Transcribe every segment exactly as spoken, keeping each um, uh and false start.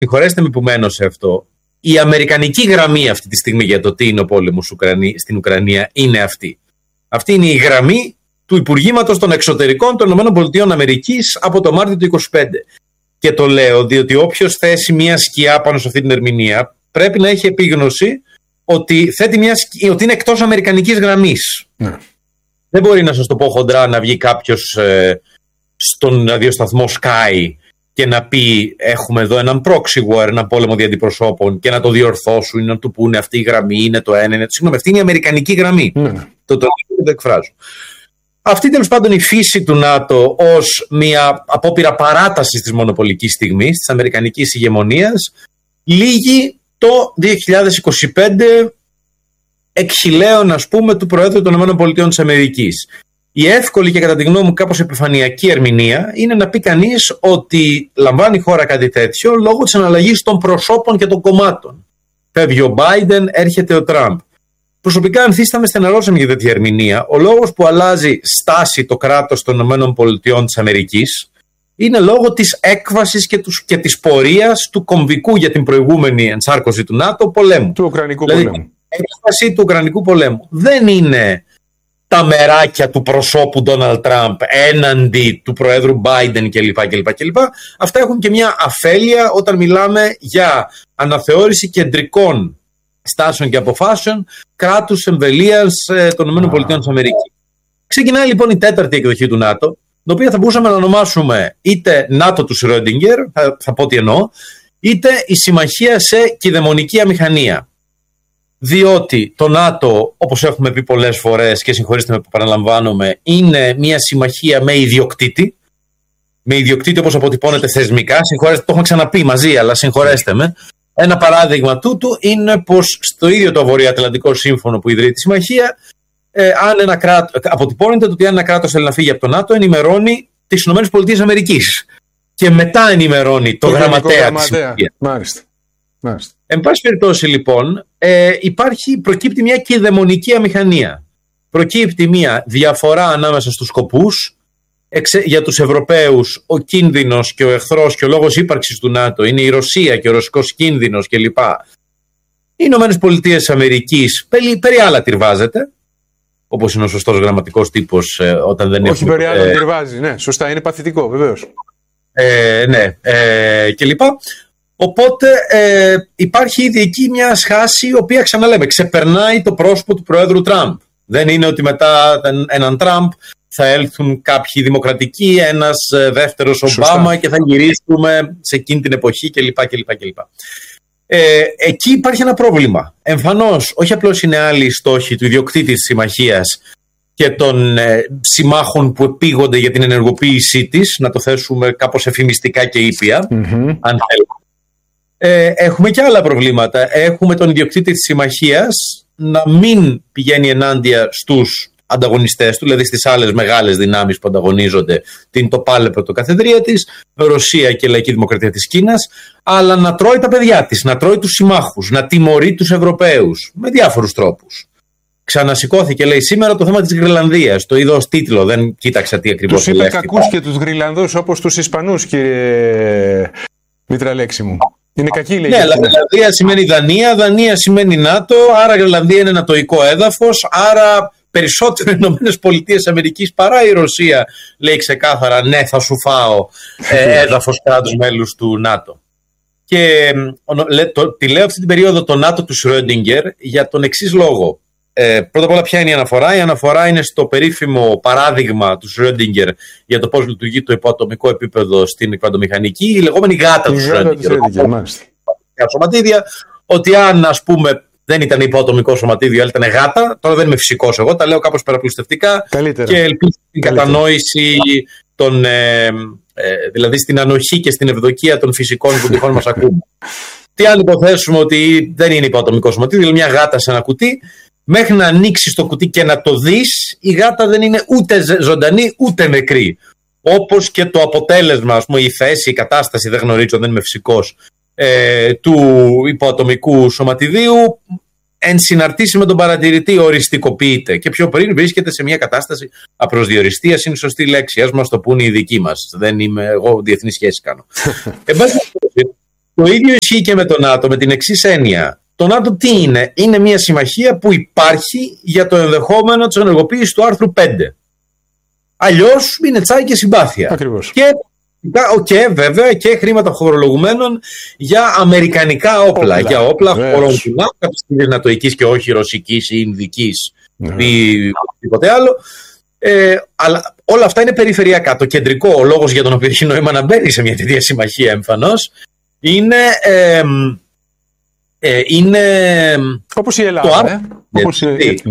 συγχωρέστε με που μένω σε αυτό, η αμερικανική γραμμή αυτή τη στιγμή για το τι είναι ο πόλεμος στην Ουκρανία είναι αυτή. Αυτή είναι η γραμμή του Υπουργήματος των Εξωτερικών των ΗΠΑ από το Μάρτιο του είκοσι πέντε. Και το λέω διότι όποιος θέσει μια σκιά πάνω σε αυτή την ερμηνεία πρέπει να έχει επίγνωση ότι, θέτει μια σκιά, ότι είναι εκτός αμερικανικής γραμμής. Ναι. Δεν μπορεί να σας το πω χοντρά να βγει κάποιος ε, στον ραδιοσταθμό Sky και να πει έχουμε εδώ έναν proxy war, έναν πόλεμο δια αντιπροσώπων και να το διορθώσουν ή να του πούνε αυτή η γραμμή είναι το ένα, είναι το... Συγγνώμη, αυτή είναι η αμερικανική γραμμή. Mm. Το, το, το εκφράζω. Αυτή τέλος πάντων η φύση του ΝΑΤΟ ως μια απόπειρα παράτασης της μονοπολικής στιγμής, της αμερικανικής ηγεμονίας, λύγει το δύο χιλιάδες είκοσι πέντε εκχυλαίων, ας πούμε, του Προέδρου των ΗΠΑ. Η εύκολη και κατά τη γνώμη μου κάπως επιφανειακή ερμηνεία είναι να πει κανείς ότι λαμβάνει η χώρα κάτι τέτοιο λόγω της αναλλαγής των προσώπων και των κομμάτων. Φεύγει ο Biden, έρχεται ο Τραμπ. Προσωπικά ανθίσταμαι στεναρός για τέτοια ερμηνεία. Ο λόγος που αλλάζει στάση το κράτος των ΗΠΑ είναι λόγω της έκβασης και, τους, και της πορείας του κομβικού για την προηγούμενη ενσάρκωση του ΝΑΤΟ πολέμου. Του Ουκρανικού δηλαδή, πολέμου. Η έκβαση του Ουκρανικού πολέμου δεν είναι τα μεράκια του προσώπου Ντόναλντ Τραμπ έναντι του Προέδρου Biden κλπ, κλπ, κλπ. Αυτά έχουν και μια αφέλεια όταν μιλάμε για αναθεώρηση κεντρικών στάσεων και αποφάσεων κράτους εμβελείας ε, των ΗΠΑ. Ξεκινάει λοιπόν η τέταρτη εκδοχή του ΝΑΤΟ, την οποία θα μπορούσαμε να ονομάσουμε είτε ΝΑΤΟ του Σρόντιγκερ, θα, θα πω τι εννοώ, είτε η συμμαχία σε κηδαιμονική αμηχανία. Διότι το ΝΑΤΟ, όπως έχουμε πει πολλές φορές και συγχωρήστε με που παραλαμβάνομαι, είναι μια συμμαχία με ιδιοκτήτη, με ιδιοκτήτη όπως αποτυπώνεται θεσμικά, συγχωρέστε, το έχουμε ξαναπεί μαζί, αλλά συγχωρέστε με. Ένα παράδειγμα τούτου είναι πως στο ίδιο το Βορειοατλαντικό Σύμφωνο που ιδρύει τη συμμαχία, ε, αν ένα κράτος, αποτυπώνεται ότι αν ένα κράτος θέλει να φύγει από το ΝΑΤΟ, ενημερώνει τις ΗΠΑ και μετά ενημερώνει το, το γραμματέα της συμμαχίας. Μάλιστα. Μάλιστα. Εν πάση περιπτώσει λοιπόν, ε, υπάρχει, προκύπτει μια κηδαιμονική αμηχανία. Προκύπτει μια διαφορά ανάμεσα στους σκοπούς. Εξε, για τους Ευρωπαίους ο κίνδυνος και ο εχθρός και ο λόγος ύπαρξης του ΝΑΤΟ είναι η Ρωσία και ο ρωσικός κίνδυνος κλπ. Οι Ηνωμένες Πολιτείες της Αμερικής περί, περί άλλα τυρβάζεται, όπως είναι ο σωστός γραμματικός τύπος ε, όταν δεν Όχι περί άλλα ε, τυρβάζει, ναι, σωστά, είναι παθητικό βεβαίως. Ε, ναι, ε, κλπ. Οπότε ε, υπάρχει ήδη εκεί μια σχάση η οποία, ξαναλέμε, ξεπερνάει το πρόσωπο του Προέδρου Τραμπ. Δεν είναι ότι μετά έναν Τραμπ θα έλθουν κάποιοι δημοκρατικοί, ένας δεύτερος Ομπάμα και θα γυρίσουμε σε εκείνη την εποχή κλπ. κλπ, κλπ. Ε, εκεί υπάρχει ένα πρόβλημα. Εμφανώς, όχι απλώς είναι άλλοι οι στόχοι του ιδιοκτήτη της συμμαχίας και των ε, συμμάχων που επίγονται για την ενεργοποίησή της, να το θέσουμε κάπως εφημιστικά και ήπια, mm-hmm. αν θέλουμε. Ε, έχουμε και άλλα προβλήματα. Έχουμε τον ιδιοκτήτη της συμμαχίας να μην πηγαίνει ενάντια στους ανταγωνιστές του, δηλαδή στις άλλες μεγάλες δυνάμεις που ανταγωνίζονται, την Τοπάλε πρωτοκαθεδρία της, Ρωσία και Λαϊκή Δημοκρατία της Κίνας, αλλά να τρώει τα παιδιά της, να τρώει τους συμμάχους, να τιμωρεί τους Ευρωπαίους με διάφορους τρόπους. Ξανασηκώθηκε, λέει, σήμερα το θέμα της Γρυλανδίας. Το είδα ως τίτλο, δεν κοίταξα τι ακριβώς λέει. Τους είπε κακούς και τους Γρυλανδούς όπως τους Ισπανούς, κύριε Μητραλέξη μου. Είναι κακή, λέει. Ναι, αλλά Γρυλανδία σημαίνει Δανία, Δανία σημαίνει ΝΑΤΟ, άρα Γρυλανδία είναι νατοϊκό έδαφος, άρα περισσότερο οι Ηνωμένες Πολιτείες Αμερικής παρά η Ρωσία, λέει ξεκάθαρα, ναι, θα σου φάω ε, έδαφος κράτους μέλους του ΝΑΤΟ. Και το, τη λέω αυτή την περίοδο το ΝΑΤΟ του Σρόντιγκερ για τον εξής λόγο. Ε, πρώτα απ' όλα, ποια είναι η αναφορά? Η αναφορά είναι στο περίφημο παράδειγμα του Σρόντιγκερ για το πώς λειτουργεί το υποατομικό επίπεδο στην κβαντομηχανική, η λεγόμενη γάτα του Σρόντιγκερ. Σωματίδια, ότι αν, ας πούμε, δεν ήταν υποατομικό σωματίδιο, αλλά ήταν γάτα. Τώρα δεν είμαι φυσικός εγώ, τα λέω κάπως παραπλουστευτικά. Καλύτερα. Και ελπίζω στην κατανόηση των, ε, ε, δηλαδή στην ανοχή και στην ευδοκία των φυσικών που τυχόν μας ακούμε. Τι αν υποθέσουμε ότι δεν είναι υποατομικό σωματίδιο, δηλαδή μια γάτα σε ένα κουτί, μέχρι να ανοίξει το κουτί και να το δεις, η γάτα δεν είναι ούτε ζωντανή ούτε νεκρή. Όπως και το αποτέλεσμα, ας πούμε, η θέση, η κατάσταση, δεν γνωρίζω, δεν είμαι φυσικός, ε, του υποατομικού σωματιδίου, εν συναρτήσει με τον παρατηρητή, οριστικοποιείται. Και πιο πριν βρίσκεται σε μια κατάσταση απροσδιοριστίας, είναι σωστή λέξη. Ας μας το πούνε οι δικοί μας. Δεν είμαι εγώ, διεθνείς σχέσεις κάνω. Εν πάση περιπτώσει, Το ίδιο ισχύει και με το ΝΑΤΟ, με την εξής έννοια. Το ΝΑΤΟ τι είναι? Είναι μια συμμαχία που υπάρχει για το ενδεχόμενο της ενεργοποίησης του άρθρου πέντε. Αλλιώς είναι τσάι και συμπάθεια. Ακριβώς. Και, και βέβαια και χρήματα φορολογουμένων για αμερικανικά όπλα. όπλα. Για όπλα χωρών του ΝΑΤΟ, της νατοικής και όχι ρωσικής ή ινδικής ή οτιδήποτε άλλο. Ε, αλλά όλα αυτά είναι περιφερειακά. Το κεντρικό, ο λόγος για τον οποίο έχει νόημα να μπαίνει σε μια τέτοια συμμαχία εμφανώς, είναι, ε, ε, είναι όπως η Ελλάδα. Το, ε? όπως η...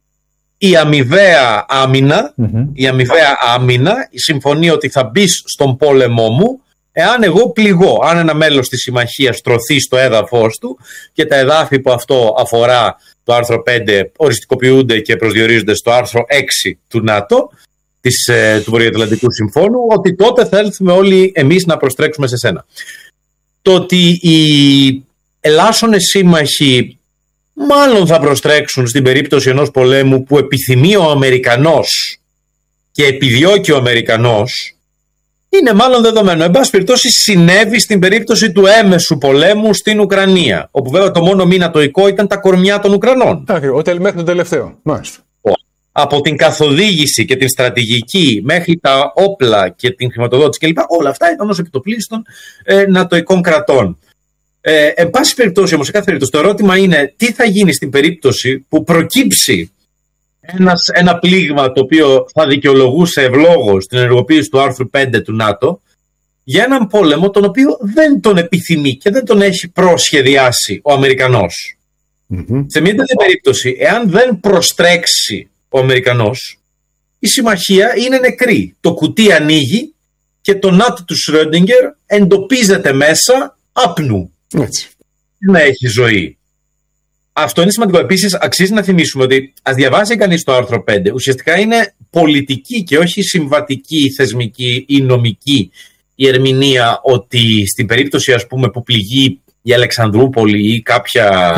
η αμοιβαία άμυνα, mm-hmm. η αμοιβαία άμυνα συμφωνεί ότι θα μπει στον πόλεμό μου εάν εγώ πληγώ. Αν ένα μέλος της συμμαχίας τρωθεί στο έδαφος του και τα εδάφη που αυτό αφορά το άρθρο πέντε οριστικοποιούνται και προσδιορίζονται στο άρθρο έξι του ΝΑΤΟ, της, ε, του Βορειοατλαντικού Συμφώνου, ότι τότε θα έλθουμε όλοι εμείς να προστρέξουμε σε σένα. Το ότι οι ελάσσονες σύμμαχοι μάλλον θα προστρέξουν στην περίπτωση ενός πολέμου που επιθυμεί ο Αμερικανός και επιδιώκει ο Αμερικανός, είναι μάλλον δεδομένο. Εν πάση περιπτώσει, συνέβη στην περίπτωση του έμεσου πολέμου στην Ουκρανία, όπου βέβαια το μόνο μη νατοϊκό ήταν τα κορμιά των Ουκρανών. Ακριβώς, μέχρι τον τελευταίο. Μάλιστα. Από την καθοδήγηση και την στρατηγική μέχρι τα όπλα και την χρηματοδότηση κλπ. Όλα αυτά ήταν ως επιτοπλίστων ε, νατοϊκών κρατών. Ε, εν πάση περιπτώσει, όμως, σε κάθε περίπτωση, το ερώτημα είναι τι θα γίνει στην περίπτωση που προκύψει ένας, ένα πλήγμα το οποίο θα δικαιολογούσε ευλόγως την ενεργοποίηση του άρθρου πέντε του ΝΑΤΟ για έναν πόλεμο τον οποίο δεν τον επιθυμεί και δεν τον έχει προσχεδιάσει ο Αμερικανός. Mm-hmm. Σε μια τέτοια περίπτωση, εάν δεν προστρέξει ο Αμερικανός, η συμμαχία είναι νεκρή. Το κουτί ανοίγει και το ΝΑΤΟ του Σρόντιγκερ εντοπίζεται μέσα άπνου. Έτσι. Να έχει ζωή. Αυτό είναι σημαντικό. Επίσης, αξίζει να θυμίσουμε ότι ας διαβάσει κανείς το άρθρο πέντε, ουσιαστικά είναι πολιτική και όχι συμβατική, θεσμική ή νομική η ερμηνεία ότι στην περίπτωση, ας πούμε, που πληγεί η Αλεξανδρούπολη ή κάποια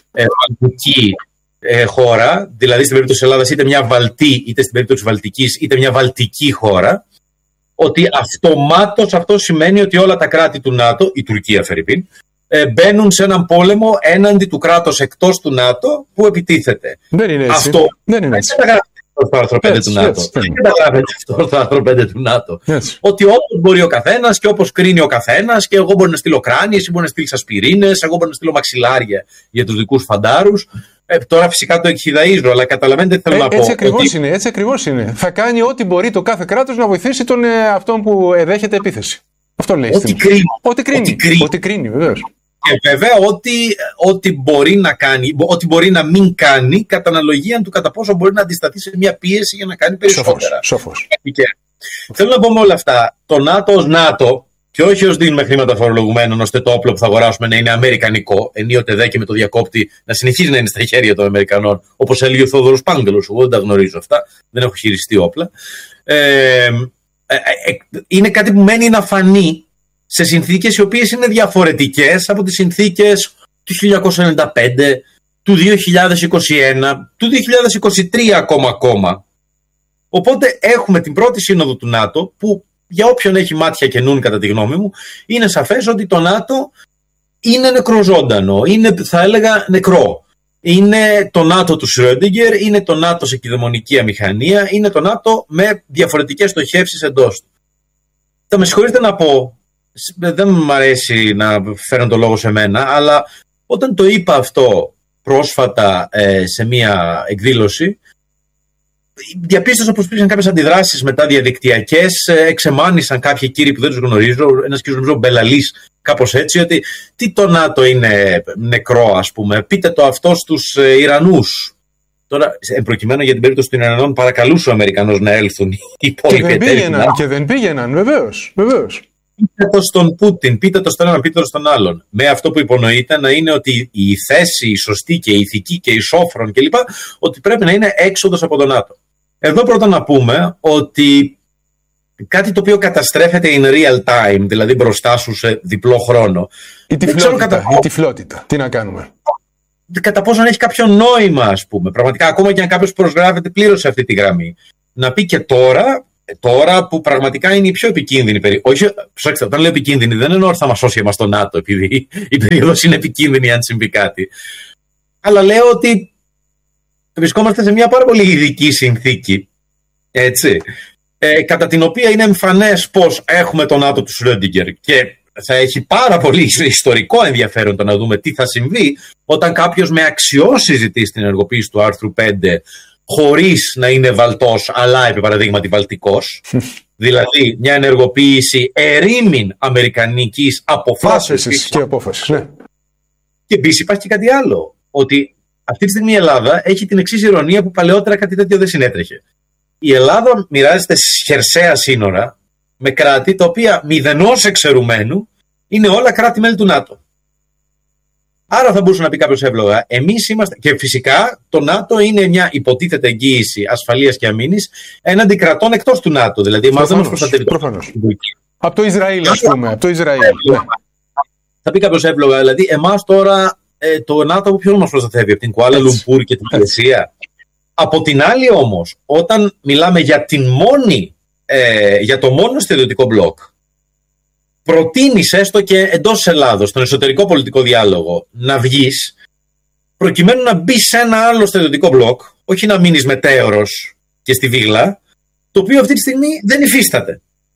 βαλτική ε, χώρα, δηλαδή στην περίπτωση της Ελλάδας είτε μια Βαλτή, είτε στην περίπτωση της Βαλτικής, είτε μια βαλτική χώρα, ότι αυτομάτως αυτό σημαίνει ότι όλα τα κράτη του ΝΑΤΟ, η Τουρκία φερειπίν, ε, μπαίνουν σε έναν πόλεμο έναντι του κράτους εκτός του ΝΑΤΟ που επιτίθεται. Δεν είναι έτσι. Αυτό δεν είναι έτσι. Δεν καταγράφεται στο άρθρο πέντε του ΝΑΤΟ. Δεν καταγράφεται αυτό στο άρθρο πέντε του ΝΑΤΟ. Έτσι. Ότι όπως μπορεί ο καθένας και όπως κρίνει ο καθένας, και εγώ μπορώ να στείλω κράνιες, εσύ μπορεί να στείλει ασπιρίνες, εγώ μπορώ να στείλω μαξιλάρια για τους δικούς φαντάρους. Ε, τώρα φυσικά το εκχυδαίζω, αλλά καταλαβαίνετε τι θέλω ε, να πω. Έτσι ακριβώς ότι... είναι, έτσι ακριβώς είναι. Θα κάνει ό,τι μπορεί το κάθε κράτος να βοηθήσει τον ε, αυτόν που ε, δέχεται επίθεση. Αυτό λέει. Ό,τι κρίνει. Ό,τι κρίνει, ό,τι κρίνει. Ό,τι κρίνει βεβαίως. Και βέβαια ό,τι, ό,τι μπορεί να κάνει, ό,τι μπορεί να μην κάνει, κατά αναλογία του κατά πόσο μπορεί να αντισταθεί σε μια πίεση για να κάνει περισσότερα. Σοφός. Θέλω να πω με όλα αυτά, το ΝΑΤΟ ως ΝΑΤΟ, και όχι ως δίνουμε χρήματα φορολογουμένων, ώστε το όπλο που θα αγοράσουμε να είναι αμερικανικό, ενίοτε δε και με το διακόπτη να συνεχίζει να είναι στα χέρια των Αμερικανών, όπως έλεγε ο Θόδωρος Πάγγελος. Εγώ δεν τα γνωρίζω αυτά, δεν έχω χειριστεί όπλα. Ε, ε, ε, είναι κάτι που μένει να φανεί σε συνθήκες οι οποίες είναι διαφορετικές από τις συνθήκες του χίλια εννιακόσια ενενήντα πέντε, του δύο χιλιάδες είκοσι ένα, του δύο χιλιάδες είκοσι τρία ακόμα ακόμα. Οπότε έχουμε την πρώτη σύνοδο του ΝΑΤΟ που για όποιον έχει μάτια και νουν, κατά τη γνώμη μου, είναι σαφές ότι το ΝΑΤΟ είναι νεκροζώντανο, είναι, θα έλεγα, νεκρό. Είναι το ΝΑΤΟ του Σρόντιγκερ, είναι το ΝΑΤΟ σε κυδαιμονική αμηχανία, είναι το ΝΑΤΟ με διαφορετικές στοχεύσεις εντός του. Θα με συγχωρείτε να πω, δεν μου αρέσει να φέρω το λόγο σε μένα, αλλά όταν το είπα αυτό πρόσφατα ε, σε μία εκδήλωση, διαπίστωσα πως υπήρξαν κάποιες αντιδράσεις μετά διαδικτυακές, εξεμάνησαν κάποιοι κύριοι που δεν τους γνωρίζω, ένας κύριος νομίζω Μπελαλής, κάπως έτσι, ότι τι το ΝΑΤΟ είναι νεκρό, ας πούμε, πείτε το αυτό στους ε, Ιρανούς. Τώρα, προκειμένου για την περίπτωση των Ιρανών, παρακαλούσε ο Αμερικανός να έλθουν οι υπόλοιποι εταίροι. Και δεν πήγαιναν, βεβαίως, βεβαίως. Πείτε το στον Πούτιν, πείτε το στον έναν, πείτε το στον άλλον. Με αυτό που υπονοείται να είναι ότι η θέση, η σωστή και η ηθική και η σόφρον κλπ. Ότι πρέπει να είναι έξοδος από τον ΝΑΤΟ. Εδώ πρώτα να πούμε ότι κάτι το οποίο καταστρέφεται in real time, δηλαδή μπροστά σου σε διπλό χρόνο. Η τυφλότητα, κατά... η τυφλότητα. Τι να κάνουμε. Κατά πόσο έχει κάποιο νόημα, ας πούμε. Πραγματικά, ακόμα και αν κάποιος προσγράφεται πλήρως σε αυτή τη γραμμή. Να πει και τώρα, τώρα που πραγματικά είναι η πιο επικίνδυνη περίοδο. Όχι, προσέξτε, όταν λέω επικίνδυνη, δεν εννοώ ότι θα μας σώσει εμάς το ΝΑΤΟ, επειδή η περίοδος είναι επικίνδυνη αν συμβεί κάτι. Αλλά λέω ότι βρισκόμαστε σε μια πάρα πολύ ειδική συνθήκη, έτσι, ε, κατά την οποία είναι εμφανές πως έχουμε το ΝΑΤΟ του Σρόντιγκερ και θα έχει πάρα πολύ ιστορικό ενδιαφέρον το να δούμε τι θα συμβεί όταν κάποιος με αξιώσει ζητήσει την ενεργοποίηση του άρθρου πέντε χωρίς να είναι βαλτός, αλλά επί παραδείγματι βαλτικός. Δηλαδή μια ενεργοποίηση ερήμην αμερικανικής αποφάσεως και απόφασης. Ναι. Και επίσης υπάρχει και κάτι άλλο, ότι αυτή τη στιγμή η Ελλάδα έχει την εξής ηρωνία που παλαιότερα κάτι τέτοιο δεν συνέτρεχε. Η Ελλάδα μοιράζεται χερσαία σύνορα με κράτη τα οποία μηδενός εξαιρουμένου είναι όλα κράτη-μέλη του ΝΑΤΟ. Άρα θα μπορούσε να πει κάποιος εύλογα, εμείς είμαστε. Και φυσικά το ΝΑΤΟ είναι μια υποτίθεται εγγύηση ασφαλείας και αμήνης έναντι κρατών εκτός του ΝΑΤΟ. Δηλαδή, εμάς δεν μας προστατεύει. Από το Ισραήλ, ας πούμε. Από το Ισραήλ. Ναι. Θα πει κάποιος εύλογα, δηλαδή, εμάς τώρα ε, το ΝΑΤΟ από ποιον μας προστατεύει, από την Κουάλα Λουμπούρ και την Μαλαισία. Από την άλλη, όμως, όταν μιλάμε για, την μόνη, ε, για το μόνο στρατιωτικό μπλοκ, προτείνεις έστω και εντός Ελλάδος, στον εσωτερικό πολιτικό διάλογο, να βγεις, προκειμένου να μπει σε ένα άλλο στρατιωτικό μπλοκ, όχι να μείνεις μετέωρος και στη βίγλα, το οποίο αυτή τη στιγμή δεν υφίσταται.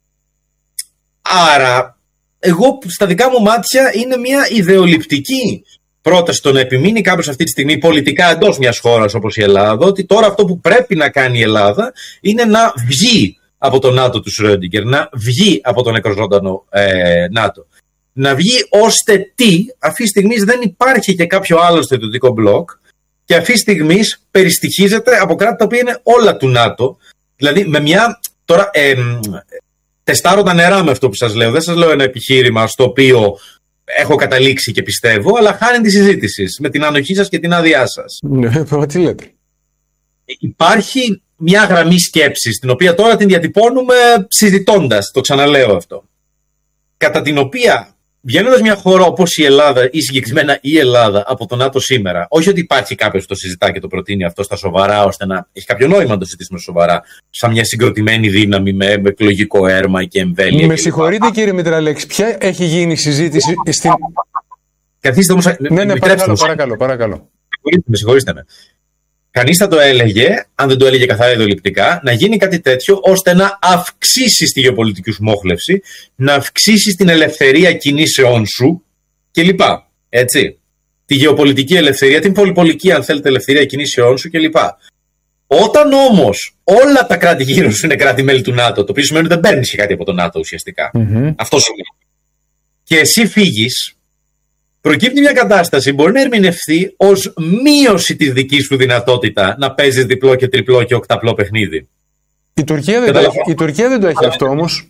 Άρα, εγώ στα δικά μου μάτια είναι μια ιδεολειπτική πρόταση το να επιμείνει κάποιος αυτή τη στιγμή πολιτικά εντός μιας χώρας όπως η Ελλάδα, ότι τώρα αυτό που πρέπει να κάνει η Ελλάδα είναι να βγει από το ΝΑΤΟ του Σρόντιγκερ, να βγει από τον νεκροζώντανο ε, ΝΑΤΟ. Να βγει ώστε τι, αυτή τη στιγμή δεν υπάρχει και κάποιο άλλο στρατιωτικό μπλοκ και αυτή τη στιγμή περιστοιχίζεται από κράτη τα οποία είναι όλα του ΝΑΤΟ. Δηλαδή με μια. Τώρα ε, τεστάρω τα νερά με αυτό που σας λέω. Δεν σας λέω ένα επιχείρημα στο οποίο έχω καταλήξει και πιστεύω, αλλά χάνει τη συζήτηση με την ανοχή σας και την άδειά σας. Ναι, τι λέτε. Υπάρχει μια γραμμή σκέψης, την οποία τώρα την διατυπώνουμε συζητώντας, το ξαναλέω αυτό, κατά την οποία βγαίνοντας μια χώρα όπως η Ελλάδα ή συγκεκριμένα η Ελλάδα από το ΝΑΤΟ σήμερα, όχι ότι υπάρχει κάποιος που το συζητά και το προτείνει αυτό στα σοβαρά, ώστε να έχει κάποιο νόημα να το συζητήσουμε σοβαρά, σαν μια συγκροτημένη δύναμη με, με εκλογικό έρμα και εμβέλεια. Με συγχωρείτε κύριε Μητραλέξη, ποια έχει γίνει συζήτηση στην. Καθίστε όμως. Ναι, ναι, παρακαλώ, παρακαλώ, παρακαλώ. Με συγχωρείτε με. Κανείς θα το έλεγε, αν δεν το έλεγε καθαρά ιδεολειπτικά, να γίνει κάτι τέτοιο ώστε να αυξήσει τη γεωπολιτική σου μόχλευση, να αυξήσει την ελευθερία κινήσεών σου κλπ. Έτσι. Τη γεωπολιτική ελευθερία, την πολυπολική, αν θέλετε, ελευθερία κινήσεών σου κλπ. Όταν όμως όλα τα κράτη γύρω σου είναι κράτη-μέλη του ΝΑΤΟ, το οποίο σημαίνει ότι δεν παίρνεις και κάτι από το ΝΑΤΟ ουσιαστικά. Mm-hmm. Αυτό σημαίνει. Και εσύ φύγεις. Προκύπτει μια κατάσταση που μπορεί να ερμηνευθεί ως μείωση της δικής σου δυνατότητα να παίζεις διπλό και τριπλό και οκταπλό παιχνίδι. Η Τουρκία δεν, το, έχει, η Τουρκία δεν το έχει αυτό όμως.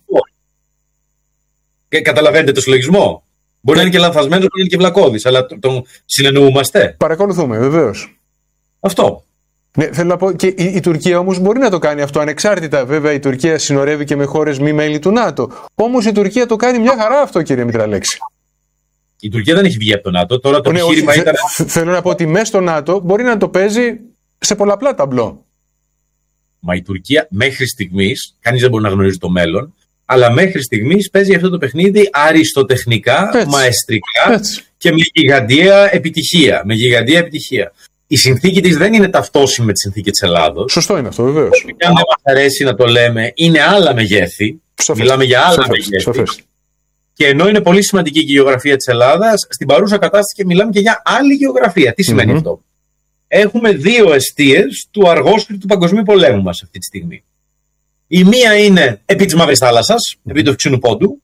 Και καταλαβαίνετε το συλλογισμό. Μπορεί να είναι και λανθασμένος, μπορεί να είναι και βλακώδης, αλλά τον το συνεννοούμαστε. Παρακολουθούμε, βεβαίως. Αυτό. Ναι, θέλω να πω, και η, η Τουρκία όμως μπορεί να το κάνει αυτό ανεξάρτητα. Βέβαια, η Τουρκία συνορεύει και με χώρες μη μέλη του ΝΑΤΟ. Όμως η Τουρκία το κάνει μια χαρά αυτό, κύριε Μητραλέξη. Η Τουρκία δεν έχει βγει από το ΝΑΤΟ. Τώρα το ναι, επιχείρημα όχι, ήταν. Θέλω να πω ότι μέσα στο ΝΑΤΟ μπορεί να το παίζει σε πολλαπλά ταμπλό. Μα η Τουρκία μέχρι στιγμής, κανείς δεν μπορεί να γνωρίζει το μέλλον, αλλά μέχρι στιγμής παίζει αυτό το παιχνίδι αριστοτεχνικά, έτσι, μαεστρικά έτσι, και με γιγαντιαία επιτυχία. Με γιγαντιαία επιτυχία. Η συνθήκη της δεν είναι ταυτόσιμη με τη συνθήκη της Ελλάδος. Σωστό είναι αυτό, βεβαίως. Αν δεν μας αρέσει να το λέμε, είναι άλλα μεγέθη. Σαφές. Μιλάμε για άλλα Σαφές. μεγέθη. Σαφές. Και ενώ είναι πολύ σημαντική η γεωγραφία της Ελλάδας, στην παρούσα κατάσταση και μιλάμε και για άλλη γεωγραφία. Τι σημαίνει mm-hmm. αυτό? Έχουμε δύο εστίες του αργόσυρτου του παγκοσμίου πολέμου μας αυτή τη στιγμή. Η μία είναι επί της Μαύρης Θάλασσας, mm-hmm. επί του Ευξήνου Πόντου,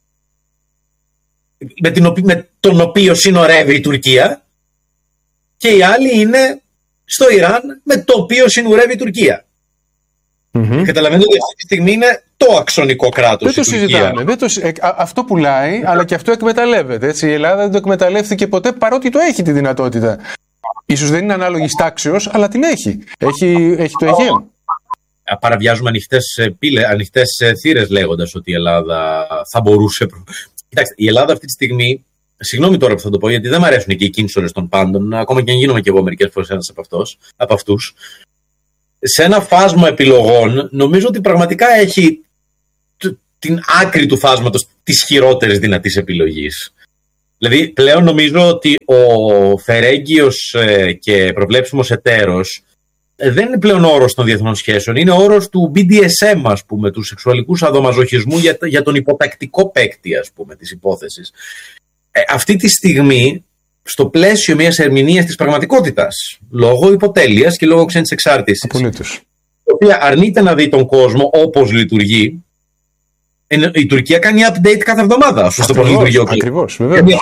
με, την, με τον οποίο συνορεύει η Τουρκία, και η άλλη είναι στο Ιράν, με το οποίο συνορεύει η Τουρκία. Mm-hmm. Καταλαβαίνετε ότι αυτή τη στιγμή είναι το αξονικό κράτος. Δεν το συζητάμε. Δεν το, ε, αυτό πουλάει, αλλά και αυτό εκμεταλλεύεται. Έτσι. Η Ελλάδα δεν το εκμεταλλεύτηκε ποτέ, παρότι το έχει τη δυνατότητα. Ίσως δεν είναι ανάλογης τάξεως, αλλά την έχει. Έχει, έχει το Αιγαίο. Παραβιάζουμε ανοιχτές, πύλε, ανοιχτές θύρες λέγοντας ότι η Ελλάδα θα μπορούσε. Κοιτάξτε, η Ελλάδα αυτή τη στιγμή. Συγγνώμη τώρα που θα το πω, γιατί δεν μου αρέσουν και οι κίνησορες των πάντων, ακόμα και αν γίνομαι και εγώ μερικές φορές ένας από, αυτός, από αυτούς. Σε ένα φάσμα επιλογών, νομίζω ότι πραγματικά έχει την άκρη του φάσματος της χειρότερης δυνατής επιλογής. Δηλαδή, πλέον νομίζω ότι ο φερέγγιος ε, και προβλέψιμος εταίρος ε, δεν είναι πλέον όρος των διεθνών σχέσεων, είναι όρος του μπι ντι ες εμ, ας πούμε, του σεξουαλικού σαδομαζοχισμού για, για τον υποτακτικό παίκτη, ας πούμε, της υπόθεσης. Ε, αυτή τη στιγμή, στο πλαίσιο μιας ερμηνείας της πραγματικότητας, λόγω υποτέλειας και λόγω ξένης εξάρτησης, Απολύτως. η οποία αρνείται να δει τον κόσμο όπως λειτουργεί. Η Τουρκία κάνει update κάθε εβδομάδα. Ακριβώς, βεβαίως.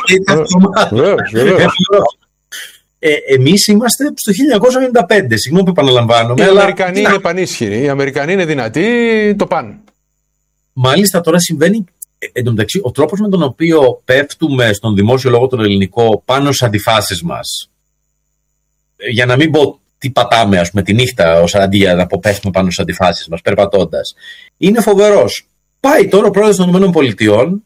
Ε, εμείς είμαστε στο χίλια εννιακόσια ενενήντα πέντε, συγγνώμη που επαναλαμβάνομαι. Οι Αμερικανοί είναι πανίσχυροι, οι Αμερικανοί είναι δυνατοί, το πάνε. Μάλιστα τώρα συμβαίνει, εν τω μεταξύ, ο τρόπος με τον οποίο πέφτουμε στον δημόσιο λόγο τον ελληνικό πάνω στις αντιφάσεις μας, για να μην πω τι πατάμε, ας πούμε, τη νύχτα ως αντί για να πέφτουμε πάνω στις αντιφάσεις μας, περπατώντας, είναι φοβερός. Πάει τώρα ο πρόεδρος των ΗΠΑ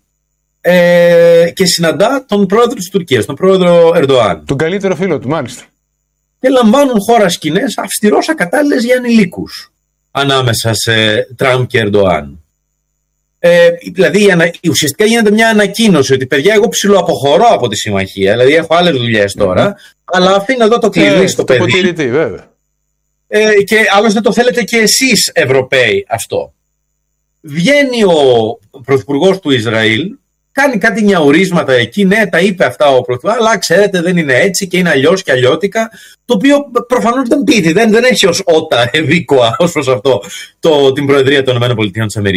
ε, και συναντά τον πρόεδρο της Τουρκίας, τον πρόεδρο Ερντοάν. Τον καλύτερο φίλο του, μάλιστα. Και λαμβάνουν χώρα σκηνές αυστηρώς ακατάλληλες για ανηλίκους ανάμεσα σε Τραμπ και Ερντοάν. Ε, δηλαδή ουσιαστικά γίνεται μια ανακοίνωση ότι παιδιά, εγώ ψιλοαποχωρώ από τη συμμαχία, δηλαδή έχω άλλες δουλειές τώρα, mm-hmm. αλλά αφήνω εδώ το κλειδί ε, στο το παιδί. Ποτηρητή, βέβαια. Ε, και άλλωστε το θέλετε και εσείς Ευρωπαίοι αυτό. Βγαίνει ο πρωθυπουργός του Ισραήλ, κάνει κάτι νιαουρίσματα εκεί, ναι, τα είπε αυτά ο πρωθυπουργός, αλλά ξέρετε δεν είναι έτσι και είναι αλλιώς και αλλιώτικα, το οποίο προφανώς δεν πείθει, δεν, δεν έχει ως ότα ευήκοα ως προς αυτό το, την Προεδρία των ΗΠΑ.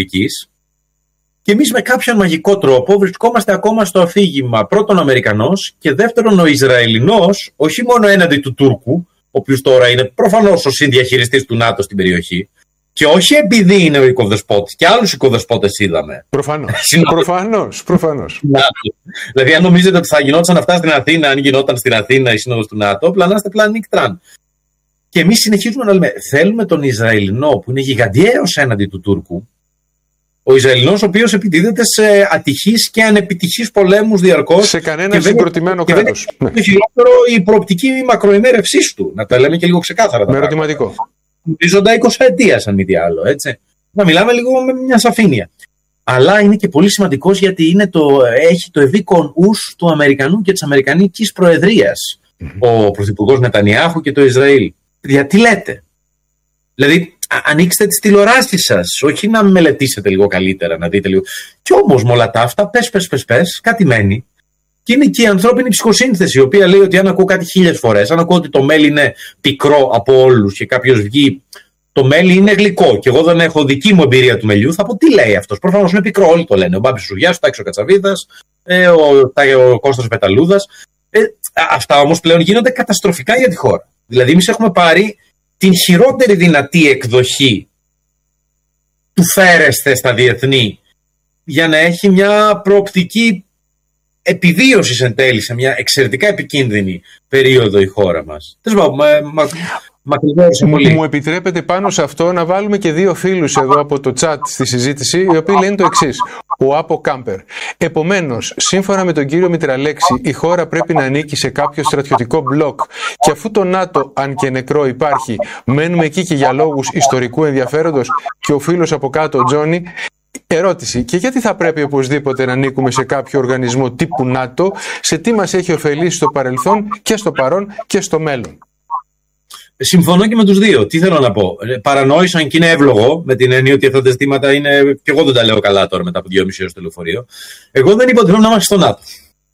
Και εμείς με κάποιον μαγικό τρόπο βρισκόμαστε ακόμα στο αφήγημα, πρώτον Αμερικανός και δεύτερον ο Ισραηλινός, όχι μόνο έναντι του Τούρκου, ο οποίος τώρα είναι προφανώς ο συνδιαχειριστής του ΝΑΤΟ στην περιοχή, και όχι επειδή είναι ο οικοδεσπότης, και άλλους οικοδεσπότες είδαμε. Προφανώς. προφανώς, προφανώς. Δηλαδή, αν νομίζετε ότι θα γινόταν αυτά στην Αθήνα, αν γινόταν στην Αθήνα η σύνοδος του ΝΑΤΟ, πλανάστε πλάν νικτράν. Και εμείς συνεχίζουμε να λέμε, θέλουμε τον Ισραηλινό που είναι γιγαντιαίος έναντι του Τούρκου, ο Ισραηλινός ο οποίος επιτίθεται σε ατυχείς και ανεπιτυχείς πολέμους διαρκώς. Σε κανένα συγκροτημένο κράτος. Και το χειρότερο η προοπτική μακροημέρευσής του, να τα λέμε και λίγο ξεκάθαρα. Με ερωτηματικό. Ορίζοντα είκοσι ετίας, αν μη τι άλλο, έτσι. Να μιλάμε λίγο με μια σαφήνεια. Αλλά είναι και πολύ σημαντικός γιατί είναι το, έχει το ευήκον ους του Αμερικανού και της Αμερικανικής Προεδρίας. Mm-hmm. Ο πρωθυπουργός Νετανιάχου και το Ισραήλ. Γιατί λέτε. Δηλαδή, ανοίξτε τις τηλεοράσεις σας, όχι να μελετήσετε λίγο καλύτερα, να δείτε λίγο. Κι όμως με όλα τα αυτά, πες, πες, πες, πες, κάτι μένει. Και είναι και η ανθρώπινη ψυχοσύνθεση, η οποία λέει ότι αν ακούω κάτι χίλιες φορές, αν ακούω ότι το μέλι είναι πικρό από όλους και κάποιος βγει, το μέλι είναι γλυκό και εγώ δεν έχω δική μου εμπειρία του μελιού, θα πω τι λέει αυτός. Προφανώς είναι πικρό, όλοι το λένε. Ο Μπάμπης Σουγιάς, ο Τάκης ο Κατσαβίδας, ε, ο, ο Κώστας ο Πεταλούδας. Ε, αυτά όμως πλέον γίνονται καταστροφικά για τη χώρα. Δηλαδή, εμείς έχουμε πάρει την χειρότερη δυνατή εκδοχή του φέρεσθε στα διεθνή για να έχει μια προοπτική επιβίωσης εν τέλει σε μια εξαιρετικά επικίνδυνη περίοδο η χώρα μας. Τέλος πάντων, μα, μα, πολύ. Μου επιτρέπετε πάνω σε αυτό να βάλουμε και δύο φίλους εδώ από το chat στη συζήτηση, οι οποίοι λένε το εξής. Ο Άπο Κάμπερ. Επομένως, σύμφωνα με τον κύριο Μητραλέξη, η χώρα πρέπει να ανήκει σε κάποιο στρατιωτικό μπλοκ. Και αφού το ΝΑΤΟ, αν και νεκρό, υπάρχει, μένουμε εκεί και για λόγους ιστορικού ενδιαφέροντος. Και ο φίλος από κάτω, ο Τζόνι. Ερώτηση. Και γιατί θα πρέπει οπωσδήποτε να ανήκουμε σε κάποιο οργανισμό τύπου ΝΑΤΟ, σε τι μας έχει ωφελήσει στο παρελθόν και στο παρόν και στο μέλλον. Συμφωνώ και με τους δύο. Τι θέλω να πω. Παρανόησαν και είναι εύλογο, με την έννοια ότι αυτά τα ζητήματα είναι. Και εγώ δεν τα λέω καλά τώρα μετά από δυόμιση ώρες στο λεωφορείο. Εγώ δεν είπα ότι πρέπει να είμαστε στο ΝΑΤΟ.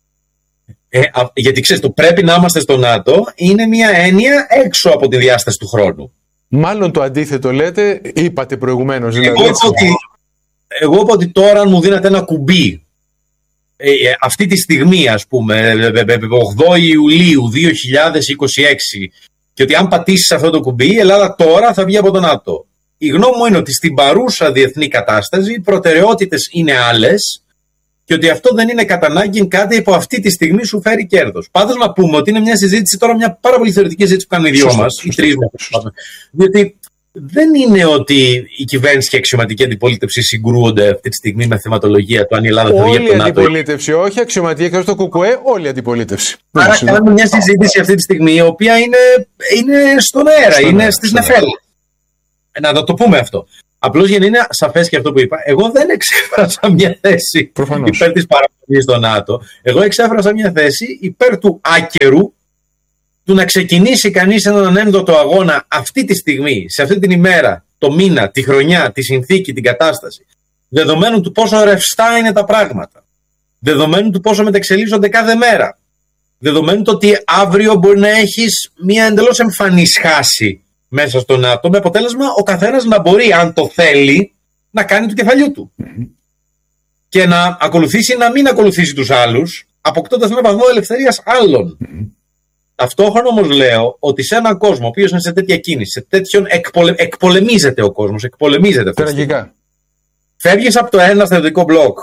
Ε, α, γιατί ξέρεις, το πρέπει να είμαστε στο ΝΑΤΟ είναι μια έννοια έξω από τη διάσταση του χρόνου. Μάλλον το αντίθετο λέτε, είπατε προηγουμένως. Δηλαδή, εγώ, είπα ότι, εγώ είπα ότι τώρα, αν μου δίνατε ένα κουμπί, ε, ε, αυτή τη στιγμή, ας πούμε, ογδόη Ιουλίου δύο χιλιάδες είκοσι έξι. Και ότι αν πατήσεις αυτό το κουμπί, η Ελλάδα τώρα θα βγει από το ΝΑΤΟ. Η γνώμη μου είναι ότι στην παρούσα διεθνή κατάσταση οι προτεραιότητες είναι άλλες και ότι αυτό δεν είναι κατά ανάγκη κάτι που αυτή τη στιγμή σου φέρει κέρδος. Πάντως να πούμε ότι είναι μια συζήτηση τώρα, μια πάρα πολύ θεωρητική συζήτηση που κάνουμε οι δυο μας, οι τρεις μας. Διότι δεν είναι ότι η κυβέρνηση και η αξιωματική αντιπολίτευση συγκρούονται αυτή τη στιγμή με θεματολογία του αν η Ελλάδα θα βγει από το ΝΑΤΟ. Όλη η αντιπολίτευση, όχι αξιωματική εκτός το ΚΚΕ, όλη η αντιπολίτευση. Άρα κάνουμε μια συζήτηση αυτή τη στιγμή η οποία είναι, είναι στον αέρα, είναι στις νεφέλες. Να το πούμε αυτό. Απλώς για να είναι σαφές και αυτό που είπα, εγώ δεν εξέφρασα μια θέση Προφανώς. υπέρ της παραμονής στο ΝΑΤΟ. Εγώ εξέφρασα μια θέση υπέρ του άκερου, του να ξεκινήσει κανείς έναν ανένδοτο αγώνα αυτή τη στιγμή, σε αυτή την ημέρα, το μήνα, τη χρονιά, τη συνθήκη, την κατάσταση, δεδομένου του πόσο ρευστά είναι τα πράγματα, δεδομένου του πόσο μεταξελίσσονται κάθε μέρα, δεδομένου του ότι αύριο μπορεί να έχεις μια εντελώς εμφανή χάση μέσα στο ΝΑΤΟ, με αποτέλεσμα ο καθένας να μπορεί, αν το θέλει, να κάνει του κεφαλιού του. Mm-hmm. Και να ακολουθήσει, να μην ακολουθήσει τους άλλους, αποκτώντας έναν βαθμό ελευθερίας άλλων. Mm-hmm. Ταυτόχρονα όμως λέω ότι σε έναν κόσμο ο οποίος είναι σε τέτοια κίνηση, σε τέτοιον εκπολε... εκπολεμίζεται ο κόσμος, εκπολεμίζεται αυτό. Τραγικά. Φεύγεις από το ένα στρατιωτικό μπλοκ.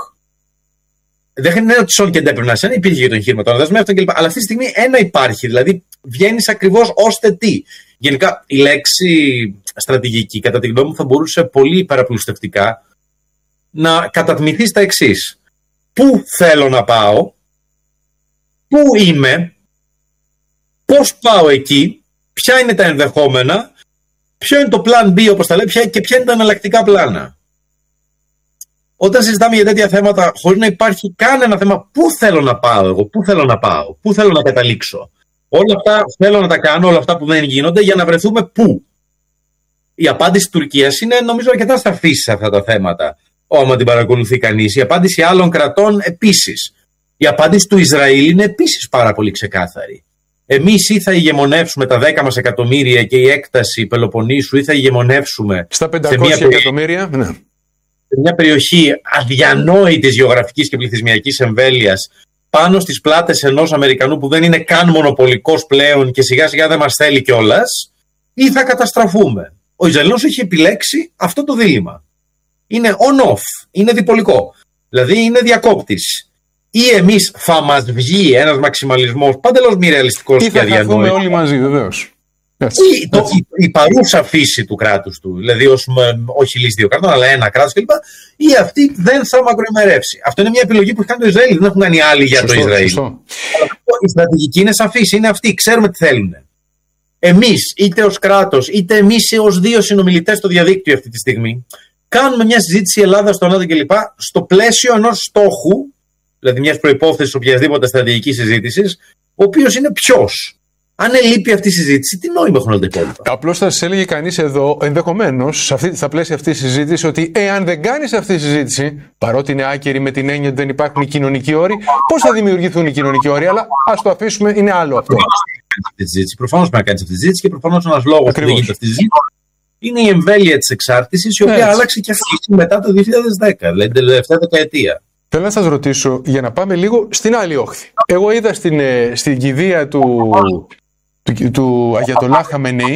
Δεν είναι ότι σον και ντέπρεπε να σε, υπήρχε και το εγχείρημα των δεσμεύτων κλπ. Αλλά αυτή τη στιγμή ένα υπάρχει. Δηλαδή βγαίνεις ακριβώς ώστε τι. Γενικά η λέξη στρατηγική, κατά τη γνώμη μου, θα μπορούσε πολύ υπεραπλουστευτικά να κατατμηθεί στα εξής. Πού θέλω να πάω, πού είμαι, πώς πάω εκεί, ποια είναι τα ενδεχόμενα, ποιο είναι το plan B, όπως τα λέει, και ποια είναι τα εναλλακτικά πλάνα. Όταν συζητάμε για τέτοια θέματα, χωρίς να υπάρχει καν ένα θέμα, πού θέλω να πάω εγώ, πού θέλω να πάω, πού θέλω να καταλήξω. Όλα αυτά θέλω να τα κάνω, όλα αυτά που δεν γίνονται, για να βρεθούμε πού. Η απάντηση της Τουρκίας είναι, νομίζω, αρκετά σαφής σε αυτά τα θέματα, άμα την παρακολουθεί κανείς. Η απάντηση άλλων κρατών επίσης. Η απάντηση του Ισραήλ είναι επίσης πάρα πολύ ξεκάθαρη. Εμείς ή θα ηγεμονεύσουμε τα δέκα μας εκατομμύρια και η έκταση Πελοποννήσου, ή θα ηγεμονεύσουμε στα πεντακόσια εκατομμύρια, ναι. σε μια περιοχή αδιανόητης γεωγραφικής και πληθυσμιακής εμβέλειας, πάνω στις πλάτες ενός Αμερικανού που δεν είναι καν μονοπολικός πλέον και σιγά σιγά δεν μας θέλει κιόλας, ή θα καταστραφούμε. Ο Ισραηλινός έχει επιλέξει αυτό το δίλημμα. Είναι on-off, είναι διπολικό. Δηλαδή είναι διακόπτης. Ή εμείς θα μας βγει ένας μαξιμαλισμός παντελώς μη ρεαλιστικός και αδιανόητος. Ή θα χαθούμε όλοι μαζί, βεβαίως. Ή το, η, η παρούσα φύση του κράτους του, δηλαδή ως, όχι λύση δύο κράτων, αλλά ένα κράτος κλπ. Ή αυτή δεν θα μακροημερεύσει. Αυτό είναι μια επιλογή που έχει κάνει το Ισραήλ. Δεν έχουν κάνει άλλοι για σωστό, το Ισραήλ. Σωστό. Η στρατηγική είναι σαφής, είναι αυτή. Ξέρουμε τι θέλουν. Εμείς, είτε ως κράτος, είτε εμείς ως δύο συνομιλητές στο διαδίκτυο αυτή τη στιγμή, κάνουμε μια συζήτηση Ελλάδα στο ΝΑΤΟ κλπ. Στο πλαίσιο ενός στόχου, δηλαδή μιας προϋπόθεσης οποιασδήποτε στρατηγικής συζήτησης, ο οποίος είναι ποιος. Αν ελείπει αυτή η συζήτηση, τι νόημα έχουν όλα τα υπόλοιπα. Απλώς θα σας έλεγε κανείς εδώ, ενδεχομένως, στα πλαίσια αυτή τη συζήτηση, ότι εάν δεν κάνεις αυτή τη συζήτηση, παρότι είναι άκερη με την έννοια ότι δεν υπάρχουν οι κοινωνικοί όροι, πώς θα δημιουργηθούν οι κοινωνικοί όροι, αλλά ας το αφήσουμε, είναι άλλο αυτό. Προφανώς πρέπει να κάνεις αυτή τη συζήτηση και προφανώς ένας λόγος που δεν γίνεται αυτή τη συζήτηση είναι η εμβέλεια της εξάρτησης, η οποία Έτσι. άλλαξε και αυτή μετά το δύο χιλιάδες δέκα, δηλαδή την τελευταία δεκαετία. Θέλω να σας ρωτήσω, για να πάμε λίγο στην άλλη όχθη. Εγώ είδα στην, στην κηδεία του, του, του Αγιατολάχ Χαμενεή,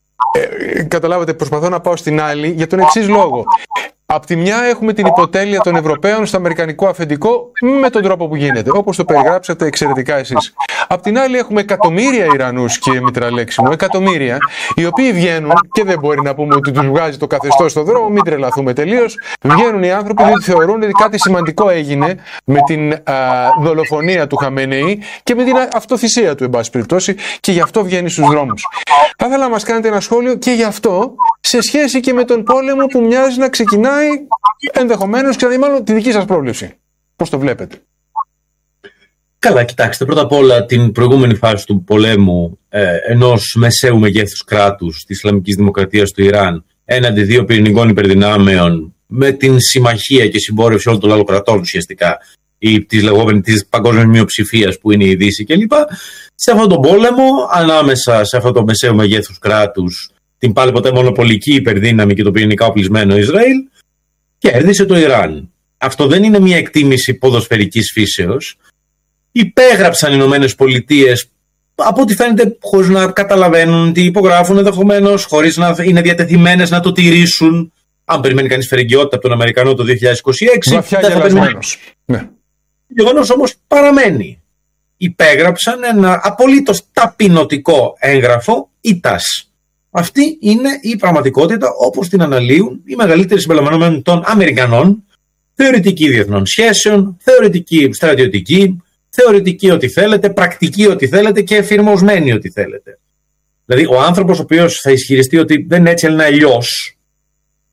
ε, καταλάβατε, προσπαθώ να πάω στην άλλη για τον εξής λόγο. Απ' τη μια έχουμε την υποτέλεια των Ευρωπαίων στο αμερικανικό αφεντικό με τον τρόπο που γίνεται, όπως το περιγράψατε εξαιρετικά εσείς. Απ' την άλλη έχουμε εκατομμύρια Ιρανούς, κύριε Μητραλέξη μου, εκατομμύρια, οι οποίοι βγαίνουν και δεν μπορεί να πούμε ότι τους βγάζει το καθεστώς στον δρόμο, μην τρελαθούμε τελείως. Βγαίνουν οι άνθρωποι διότι θεωρούν ότι κάτι σημαντικό έγινε με την α, δολοφονία του Χαμενεή και με την αυτοθυσία του, εν πάση περιπτώσει, και γι' αυτό βγαίνει στους δρόμους. Θα ήθελα να μας κάνετε ένα σχόλιο και γι' αυτό, σε σχέση και με τον πόλεμο που μοιάζει να ξεκινάει ενδεχομένως, και μάλλον τη δική σας πρόβλεψη. Πώς το βλέπετε? Καλά, κοιτάξτε, πρώτα απ' όλα την προηγούμενη φάση του πολέμου ε, ενός μεσαίου μεγέθους κράτους της Ισλαμικής Δημοκρατίας του Ιράν έναντι δύο πυρηνικών υπερδυνάμεων, με την συμμαχία και συμπόρευση όλων των άλλων κρατών ουσιαστικά, ή της λεγόμενης της παγκόσμιας μειοψηφίας που είναι η Δύση κλπ. Σε αυτόν τον πόλεμο, ανάμεσα σε αυτό το μεσαίου μεγέθους κράτους, την πάλι ποτέ μονοπολική υπερδύναμη και το πυρηνικά οπλισμένο Ισραήλ, κέρδισε το Ιράν. Αυτό δεν είναι μια εκτίμηση ποδοσφαιρικής φύσεως. Υπέγραψαν οι Ηνωμένες Πολιτείες, από ό,τι φαίνεται, χωρίς να καταλαβαίνουν τι υπογράφουν ενδεχομένως, χωρίς να είναι διατεθειμένες να το τηρήσουν. Αν περιμένει κανείς φερεγγιότητα από τον Αμερικανό το δύο χιλιάδες είκοσι έξι, βαθιά δεν θα περιμένει. Ναι. Το γεγονός όμως παραμένει. Υπέγραψαν ένα απολύτως ταπεινωτικό έγγραφο ΙΤΑΣ. Αυτή είναι η πραγματικότητα όπως την αναλύουν οι μεγαλύτεροι συμπεριλαμβανομένων των Αμερικανών, θεωρητικοί διεθνών σχέσεων, θεωρητικοί στρατιωτικοί, θεωρητικοί ό,τι θέλετε, πρακτικοί ό,τι θέλετε και εφηρμοσμένοι ό,τι θέλετε. Δηλαδή, ο άνθρωπος ο οποίος θα ισχυριστεί ότι δεν είναι έτσι, αλλά είναι αλλιώς,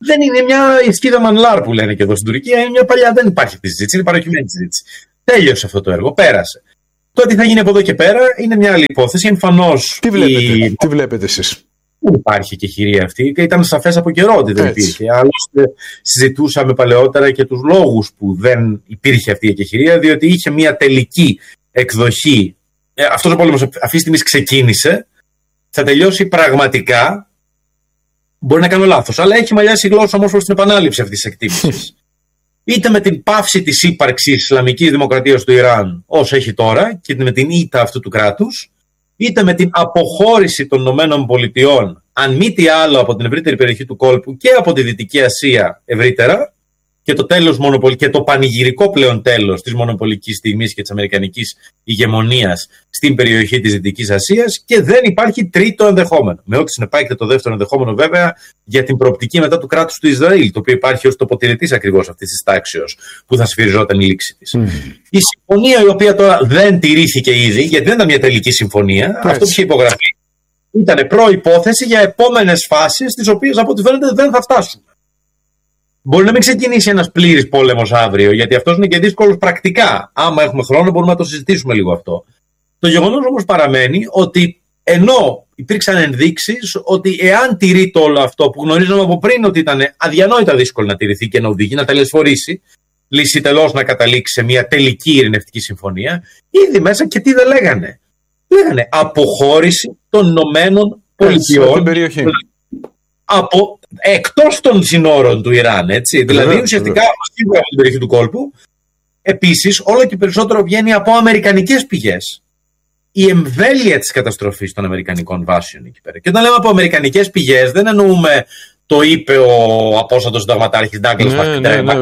δεν είναι μια ισκίδα μανλάρ που λένε και εδώ στην Τουρκία. Είναι μια παλιά, δεν υπάρχει αυτή η συζήτηση. Είναι παροχημένη συζήτηση. Τέλειωσε αυτό το έργο, πέρασε. Το τι θα γίνει από εδώ και πέρα είναι μια άλλη υπόθεση. Εμφανώς. Τι βλέπετε, η... τι βλέπετε εσείς? Δεν υπάρχει και χειρία αυτή και ήταν σαφές από καιρό ότι δεν υπήρχε. Άλλωστε, συζητούσαμε παλαιότερα και τους λόγους που δεν υπήρχε αυτή η εκεχηρία, διότι είχε μια τελική εκδοχή. Ε, αυτός ο πόλεμος αυτή τη στιγμή ξεκίνησε, θα τελειώσει πραγματικά. Μπορεί να κάνω λάθος, αλλά έχει μαλλιάσει η γλώσσα όμως προς την επανάληψη αυτής της εκτίμησης. Είτε με την πάυση της ύπαρξης Ισλαμικής Δημοκρατίας του Ιράν, όσο έχει τώρα, και με την ήττα αυτού του κράτους, είτε με την αποχώρηση των Ηνωμένων Πολιτειών, αν μη τι άλλο, από την ευρύτερη περιοχή του κόλπου και από τη Δυτική Ασία ευρύτερα, και το, τέλος μονοπολ... και το πανηγυρικό πλέον τέλος της μονοπολικής στιγμής και της αμερικανικής ηγεμονίας στην περιοχή της Δυτικής Ασίας, και δεν υπάρχει τρίτο ενδεχόμενο. Με ό,τι συνεπάγεται το δεύτερο ενδεχόμενο, βέβαια, για την προοπτική μετά του κράτους του Ισραήλ, το οποίο υπάρχει ως τοποτηρητής ακριβώς αυτής της τάξεως που θα σφυριζόταν η λήξη της. Mm. Η συμφωνία, η οποία τώρα δεν τηρήθηκε ήδη, γιατί δεν ήταν μια τελική συμφωνία, yes. αυτό που είχε υπογραφεί ήταν προϋπόθεση για επόμενες φάσεις, τις οποίες από ό,τι φαίνεται δεν θα φτάσουμε. Μπορεί να μην ξεκινήσει ένας πλήρης πόλεμος αύριο, γιατί αυτός είναι και δύσκολος πρακτικά. Άμα έχουμε χρόνο, μπορούμε να το συζητήσουμε λίγο αυτό. Το γεγονός όμως παραμένει ότι ενώ υπήρξαν ενδείξεις ότι εάν τηρείται όλο αυτό που γνωρίζαμε από πριν ότι ήταν αδιανόητα δύσκολο να τηρηθεί και να οδηγεί, να τελεσφορήσει, λύση τελώς να καταλήξει σε μια τελική ειρηνευτική συμφωνία, ήδη μέσα και τι δεν λέγανε. Λέγανε αποχώρηση των Ηνωμένων Πολιτειών από εκτός των συνόρων του Ιράν, έτσι. Δηλαδή βέβαια, ουσιαστικά σίγουρα από την περιοχή του κόλπου. Επίσης, όλο και περισσότερο βγαίνει από αμερικανικές πηγές η εμβέλεια της καταστροφής των αμερικανικών βάσεων εκεί πέρα. Και όταν λέμε από αμερικανικές πηγές, δεν εννοούμε το είπε ο απόστατος συνταγματάρχης Ντάγκλας Μαρκεντρέμα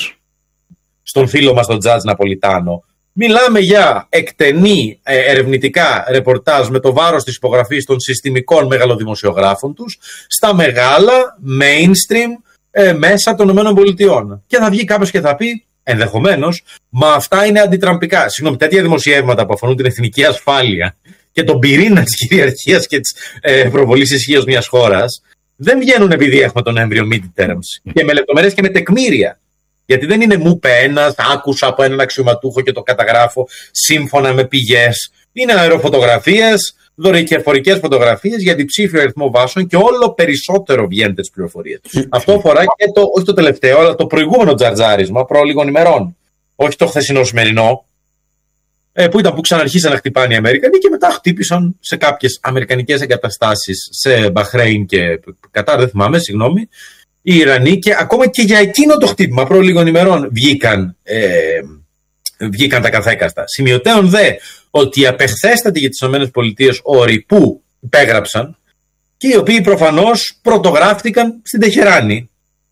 στον φίλο μας τον Τζατζ Ναπολιτάνο. Μιλάμε για εκτενή ε, ερευνητικά ρεπορτάζ με το βάρος της υπογραφής των συστημικών μεγαλοδημοσιογράφων τους στα μεγάλα mainstream ε, μέσα των ΗΠΑ. Και θα βγει κάποιος και θα πει, ενδεχομένως, μα αυτά είναι αντιτραμπικά. Συγγνώμη, τέτοια δημοσιεύματα που αφορούν την εθνική ασφάλεια και τον πυρήνα της κυριαρχίας και της ε, προβολής ισχύως μιας χώρας, δεν βγαίνουν επειδή έχουμε τον έμβριο midterms και με λεπτομέρειες και με τεκμήρια. Γιατί δεν είναι μου είπε ένας, άκουσα από έναν αξιωματούχο και το καταγράφω σύμφωνα με πηγές. Είναι αεροφωτογραφίες, δορυκεφορικές φωτογραφίες για διψήφιο αριθμό βάσεων και όλο περισσότερο βγαίνετε τις πληροφορίες. Αυτό αφορά και το, όχι το τελευταίο, αλλά το προηγούμενο τζαρτζάρισμα προ λίγων ημερών. Όχι το χθεσινό σημερινό, που ήταν που ξαναρχίσαν να χτυπάνε οι Αμερικανοί και μετά χτύπησαν σε κάποιες αμερικανικές εγκαταστάσεις σε Μπαχρέιν και Κατάρ, δεν θυμάμαι, συγγνώμη. Οι Ιρανοί, και ακόμα και για εκείνο το χτύπημα προ λίγων ημερών βγήκαν, ε, βγήκαν τα καθέκαστα. Σημειωτέων δε ότι οι απεχθέστατοι για τις ΗΠΑ όροι που υπέγραψαν και οι οποίοι προφανώς πρωτογράφτηκαν στην Τεχεράνη.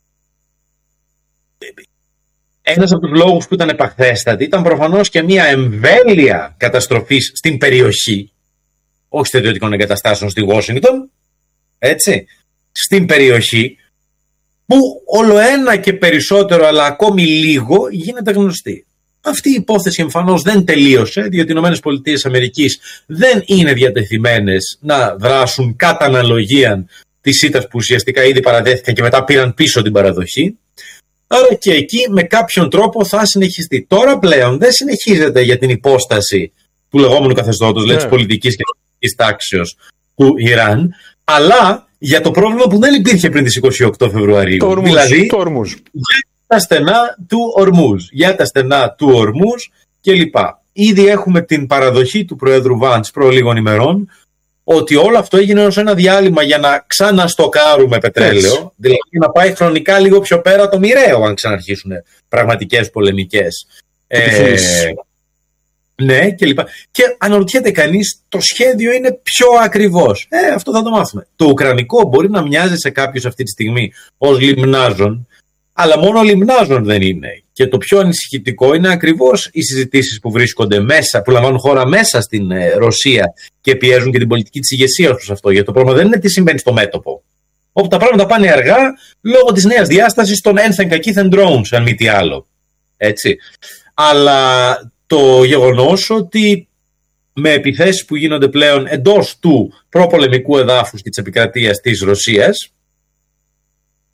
Ένας από τους λόγους που ήταν επαχθέστατοι ήταν προφανώς και μια εμβέλεια καταστροφής στην περιοχή, όχι στρατιωτικών εγκαταστάσεων στη Washington, έτσι, στην περιοχή, που όλο ένα και περισσότερο, αλλά ακόμη λίγο, γίνεται γνωστή. Αυτή η υπόθεση εμφανώς δεν τελείωσε, διότι οι ΗΠΑ δεν είναι διατεθειμένες να δράσουν κατά αναλογία της ήττας που ουσιαστικά ήδη παραδέχθηκαν και μετά πήραν πίσω την παραδοχή. Άρα και εκεί με κάποιον τρόπο θα συνεχιστεί. Τώρα πλέον δεν συνεχίζεται για την υπόσταση του λεγόμενου καθεστώτος, δηλαδή της πολιτικής και της τάξεως του Ιράν, αλλά για το πρόβλημα που δεν υπήρχε πριν τις είκοσι οκτώ Φεβρουαρίου. Το Ορμούζ, δηλαδή το Ορμούζ. Για τα στενά του Ορμούζ, για τα στενά του Ορμούζ κλπ. Ήδη έχουμε την παραδοχή του Προέδρου Βαντς προ λίγων ημερών ότι όλο αυτό έγινε ως ένα διάλειμμα για να ξαναστοκάρουμε πετρέλαιο, yes. δηλαδή να πάει χρονικά λίγο πιο πέρα το μοιραίο αν ξαναρχίσουν πραγματικές πολεμικές. Ε, ναι, και λοιπά. Και αναρωτιέται κανείς, το σχέδιο είναι πιο ακριβώς. Ε, αυτό θα το μάθουμε. Το ουκρανικό μπορεί να μοιάζει σε κάποιους αυτή τη στιγμή ως λιμνάζον, αλλά μόνο λιμνάζον δεν είναι. Και το πιο ανησυχητικό είναι ακριβώς οι συζητήσεις που βρίσκονται μέσα, που λαμβάνουν χώρα μέσα στην ε, Ρωσία και πιέζουν και την πολιτική της ηγεσίας προς αυτό. Γιατί το πρόβλημα δεν είναι τι συμβαίνει στο μέτωπο. Όπου τα πράγματα πάνε αργά λόγω της νέας διάστασης των ένθεν κακήθεν drones, αν μη τι άλλο. Έτσι. Αλλά το γεγονός ότι με επιθέσεις που γίνονται πλέον εντός του προπολεμικού εδάφους και της επικρατείας της Ρωσίας,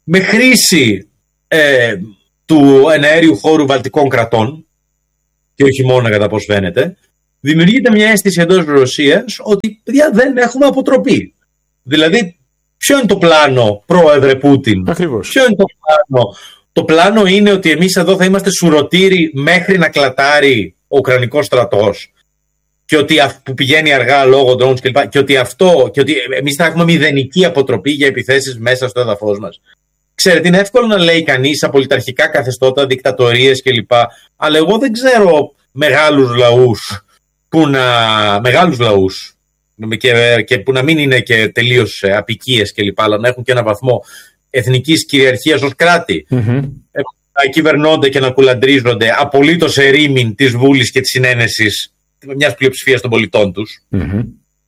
με χρήση ε, του εναέριου χώρου βαλτικών κρατών, και όχι μόνο κατά πώς φαίνεται, δημιουργείται μια αίσθηση εντός Ρωσίας ότι παιδιά, δεν έχουμε αποτροπή. Δηλαδή, ποιο είναι το πλάνο, πρόεδρε Πούτιν? Ακριβώς. Ποιο είναι το πλάνο? Το πλάνο είναι ότι εμείς εδώ θα είμαστε σουρωτήροι μέχρι να κλατάρει ο Ουκρανικός στρατός, και ότι που πηγαίνει αργά λόγω drones κλπ. Και ότι αυτό, και ότι εμείς θα έχουμε μηδενική αποτροπή για επιθέσεις μέσα στο έδαφος μας. Ξέρετε, είναι εύκολο να λέει κανείς απολυταρχικά καθεστώτα, δικτατορίες κλπ. Αλλά εγώ δεν ξέρω μεγάλους λαούς που να, μεγάλους λαούς και, και που να μην είναι και τελείως απικίες κλπ. Αλλά να έχουν και ένα βαθμό εθνικής κυριαρχίας ως κράτη. Mm-hmm. Να κυβερνώνται και να κουλαντρίζονται απολύτως ερήμην της βούλης και της συνένεσης μιας πλειοψηφίας των πολιτών τους. Mm-hmm.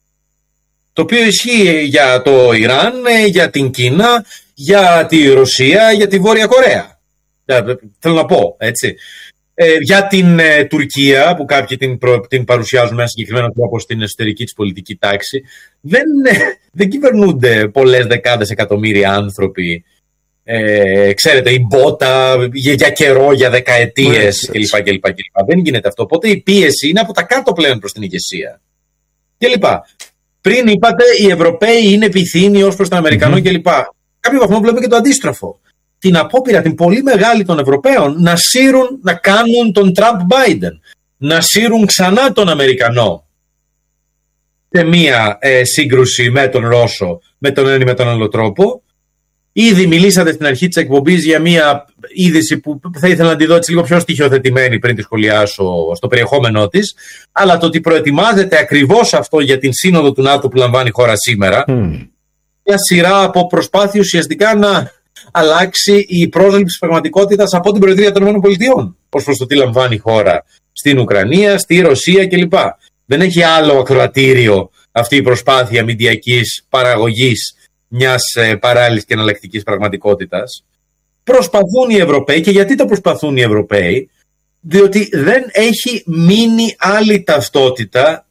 Το οποίο ισχύει για το Ιράν, για την Κίνα, για τη Ρωσία, για τη Βόρεια Κορέα. Θέλω να πω, έτσι. Ε, για την ε, Τουρκία, που κάποιοι την, προ, την παρουσιάζουν με ένα συγκεκριμένο τρόπο στην εσωτερική της πολιτική τάξη, δεν, ε, δεν κυβερνούνται πολλές δεκάδες εκατομμύρια άνθρωποι. Ε, ξέρετε, η μπότα για, για καιρό, για δεκαετίες κλπ, κλπ, κλπ. Δεν γίνεται αυτό. Οπότε η πίεση είναι από τα κάτω πλέον προς την ηγεσία. Κλπ. Πριν είπατε, οι Ευρωπαίοι είναι πυθύνοι ως προς τον Αμερικανό mm-hmm. κλπ. Κάποιο βαθμό βλέπουμε και το αντίστροφο. Την απόπειρα, την πολύ μεγάλη των Ευρωπαίων, να σύρουν, να κάνουν τον Τραμπ Biden, να σύρουν ξανά τον Αμερικανό σε μία ε, σύγκρουση με τον Ρώσο, με τον ένα ή με τον άλλο τρόπο. Ήδη μιλήσατε στην αρχή της εκπομπής για μία είδηση που θα ήθελα να τη δω έτσι λίγο πιο στοιχειοθετημένη πριν τη σχολιάσω στο περιεχόμενό της, αλλά το ότι προετοιμάζεται ακριβώς αυτό για την σύνοδο του ΝΑΤΟ που λαμβάνει η χώρα σήμερα, mm. μια σειρά από προσπάθειες ουσιαστικά να αλλάξει η πρόσληψη πραγματικότητας από την Προεδρία των ΗΠΑ ως προς το τι λαμβάνει η χώρα στην Ουκρανία, στη Ρωσία κλπ. Δεν έχει άλλο ακροατήριο αυτή η προσπάθεια μηντιακής παραγωγής μιας ε, παράλληλης και εναλλακτικής πραγματικότητας. Προσπαθούν οι Ευρωπαίοι, και γιατί το προσπαθούν οι Ευρωπαίοι? Διότι δεν έχει μείνει άλλη ταυτότητα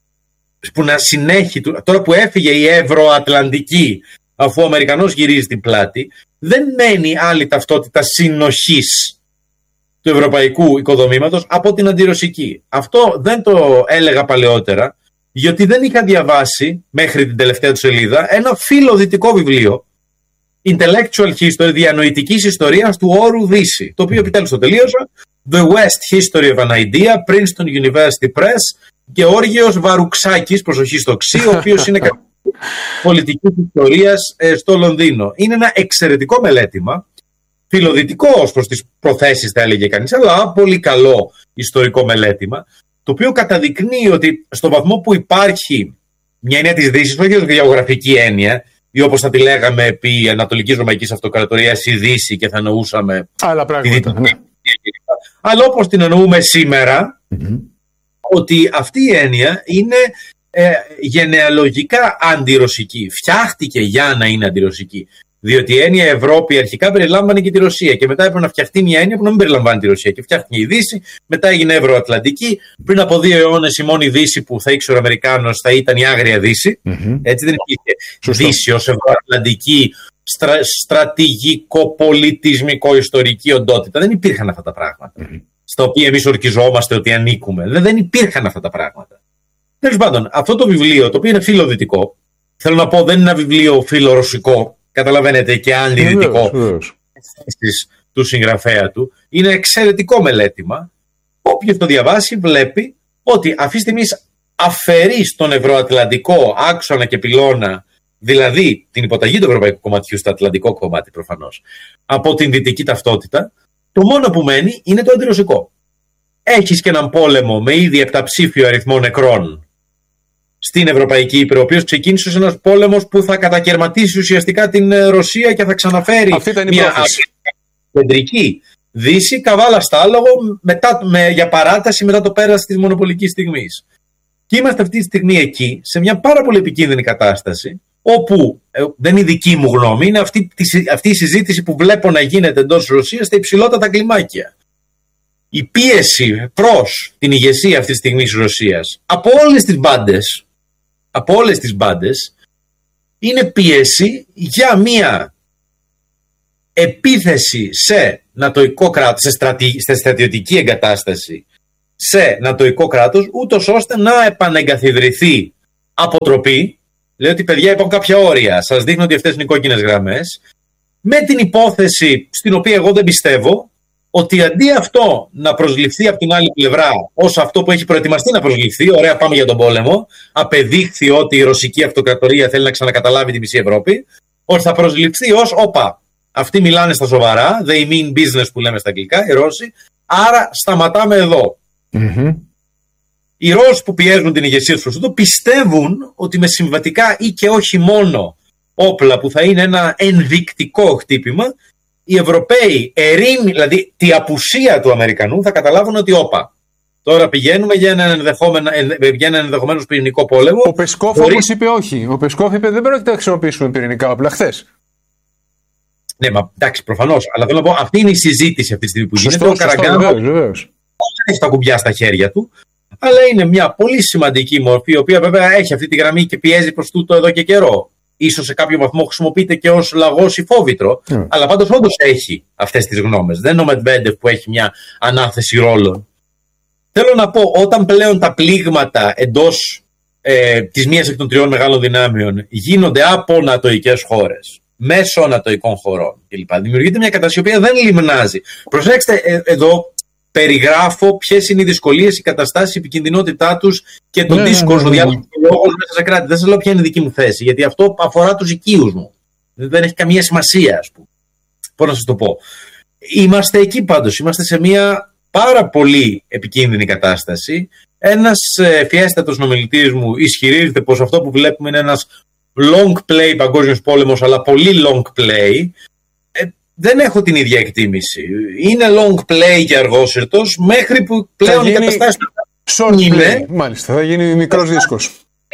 που να συνέχει, τώρα που έφυγε η Ευρωατλαντική, αφού ο Αμερικανός γυρίζει την πλάτη, δεν μένει άλλη ταυτότητα συνοχής του ευρωπαϊκού οικοδομήματος από την αντιρωσική. Αυτό δεν το έλεγα παλαιότερα, γιατί δεν είχα διαβάσει μέχρι την τελευταία του σελίδα ένα φιλοδυτικό βιβλίο, Intellectual History, διανοητικής ιστορίας του όρου Δύση, το οποίο επιτέλους το τελείωσα, The West History of an Idea, Princeton University Press, Γεώργιος Βαρουξάκης, προσοχή στο ξύ, ο οποίος είναι πολιτικής ιστορίας ε, στο Λονδίνο. Είναι ένα εξαιρετικό μελέτημα, φιλοδυτικό ως προς τις προθέσεις θα έλεγε κανείς, αλλά πολύ καλό ιστορικό μελέτημα, το οποίο καταδεικνύει ότι στον βαθμό που υπάρχει μια έννοια της Δύσης, όχι ως γεωγραφική έννοια, ή όπως θα τη λέγαμε επί Ανατολικής Ρωμαϊκής Αυτοκρατορίας η Δύση και θα εννοούσαμε άλλα πράγματα, τη ναι. Αλλά όπως την εννοούμε σήμερα, mm-hmm. ότι αυτή η έννοια είναι ε, γενεαλογικά αντιρωσική. Φτιάχτηκε για να είναι αντιρωσική. Διότι η έννοια Ευρώπη αρχικά περιλάμβανε και τη Ρωσία και μετά έπρεπε να φτιαχτεί μια έννοια που να μην περιλαμβάνει τη Ρωσία. Και φτιάχτηκε η Δύση, μετά έγινε Ευρωατλαντική. Πριν από δύο αιώνες η μόνη Δύση που θα ήξερε ο Αμερικάνος θα ήταν η Άγρια Δύση. Mm-hmm. Έτσι δεν υπήρχε Δύση ως Ευρωατλαντική, στρα, στρατηγικο-πολιτισμικο-ιστορική οντότητα. Δεν υπήρχαν αυτά τα πράγματα. Mm-hmm. Στα οποία εμείς ορκιζόμαστε ότι ανήκουμε. Δεν, δεν υπήρχαν αυτά τα πράγματα. Τέλος πάντων, αυτό το βιβλίο, το οποίο είναι φιλοδυτικό, θέλω να πω δεν είναι ένα βιβλίο φιλορωσικό. Καταλαβαίνετε, και αντιδυτικό του συγγραφέα του. Είναι εξαιρετικό μελέτημα. Όποιος το διαβάσει βλέπει ότι αυτή τη στιγμή αφαιρεί στον ευρωατλαντικό άξονα και πυλώνα, δηλαδή την υποταγή του ευρωπαϊκού κομματιού στο ατλαντικό κομμάτι προφανώς, από την δυτική ταυτότητα, το μόνο που μένει είναι το αντιρωσικό. Έχεις και έναν πόλεμο με ήδη επταψήφιο αριθμό νεκρών στην Ευρωπαϊκή Ήπειρο, ο οποίος ξεκίνησε ως ένας πόλεμος που θα κατακαιρματίσει ουσιαστικά την Ρωσία και θα ξαναφέρει μια κεντρική Δύση καβάλα στα άλογο μετά, με, για παράταση μετά το πέρας της μονοπολικής στιγμής. Και είμαστε αυτή τη στιγμή εκεί, σε μια πάρα πολύ επικίνδυνη κατάσταση, όπου ε, δεν είναι η δική μου γνώμη, είναι αυτή, αυτή η συζήτηση που βλέπω να γίνεται εντός της Ρωσίας στα υψηλότατα κλιμάκια. Η πίεση προς την ηγεσία αυτή τη στιγμή της Ρωσίας από όλες τις μπάντες, από όλες τις μπάντες, είναι πίεση για μια επίθεση σε νατοϊκό κράτος, σε, στρατη, σε στρατιωτική εγκατάσταση σε νατοϊκό κράτος, ούτως ώστε να επανεγκαθιδρυθεί αποτροπή. Λέει ότι παιδιά υπάρχουν κάποια όρια, σας δείχνω ότι αυτές είναι οι κόκκινες γραμμές, με την υπόθεση στην οποία εγώ δεν πιστεύω, ότι αντί αυτό να προσληφθεί από την άλλη πλευρά ως αυτό που έχει προετοιμαστεί να προσληφθεί, ωραία πάμε για τον πόλεμο, απεδείχθη ότι η ρωσική αυτοκρατορία θέλει να ξανακαταλάβει τη μισή Ευρώπη, ότι θα προσληφθεί ως όπα. Αυτοί μιλάνε στα σοβαρά, they mean business που λέμε στα αγγλικά, οι Ρώσοι, άρα σταματάμε εδώ. Mm-hmm. Οι Ρώσοι που πιέζουν την ηγεσία του προς αυτό πιστεύουν ότι με συμβατικά ή και όχι μόνο όπλα που θα είναι ένα ενδεικτικό χτύπημα, οι Ευρωπαίοι ερήμοι, δηλαδή τη απουσία του Αμερικανού, θα καταλάβουν ότι όπα. Τώρα πηγαίνουμε για έναν ενδεχόμενο, για έναν ενδεχομένως πυρηνικό πόλεμο. Ο Πεσκόφ χωρίς... όμως είπε όχι. Ο Πεσκόφ είπε δεν πρόκειται να χρησιμοποιήσουμε πυρηνικά όπλα χθες. Ναι, μα εντάξει, προφανώς. Αλλά θέλω να πω, αυτή είναι η συζήτηση αυτή τη στιγμή που σωστό, γίνεται. Σωστό, ο Καραγκάνο δεν έχει τα κουμπιά στα χέρια του, αλλά είναι μια πολύ σημαντική μορφή, η οποία βέβαια έχει αυτή τη γραμμή και πιέζει προς τούτο εδώ και καιρό. Ίσως σε κάποιο βαθμό χρησιμοποιείται και ως λαγός ή φόβητρο, mm. αλλά πάντως όντως έχει αυτές τις γνώμες. Δεν είναι ο Μετβέντεφ που έχει μια ανάθεση ρόλων. Θέλω να πω, όταν πλέον τα πλήγματα εντός ε, της μίας εκ των τριών μεγάλων δυνάμεων γίνονται από νατοικές χώρες, μέσω νατοικών χωρών κλπ., δημιουργείται μια κατάσταση η οποία δεν λιμνάζει. Προσέξτε, ε, εδώ περιγράφω ποιες είναι οι δυσκολίες, οι καταστάσεις, η επικινδυνότητά τους και τον ναι, δίσκος, ναι, ναι, ο ναι. διάλογος μέσα σε κράτη. Δεν σας λέω ποια είναι η δική μου θέση, γιατί αυτό αφορά τους οικείους μου. Δεν έχει καμία σημασία, ας πούμε. Πώς να σας το πω. Είμαστε εκεί πάντως. Είμαστε σε μια πάρα πολύ επικίνδυνη κατάσταση. Ένας ευφιέστατος συνομιλητής μου ισχυρίζεται πως αυτό που βλέπουμε είναι ένας long play παγκόσμιος πόλεμος, αλλά πολύ long play. Δεν έχω την ίδια εκτίμηση. Είναι long play και αργόσυρτος, μέχρι που πλέον οι καταστάσεις short είναι. Play, μάλιστα, θα γίνει μικρός δίσκος.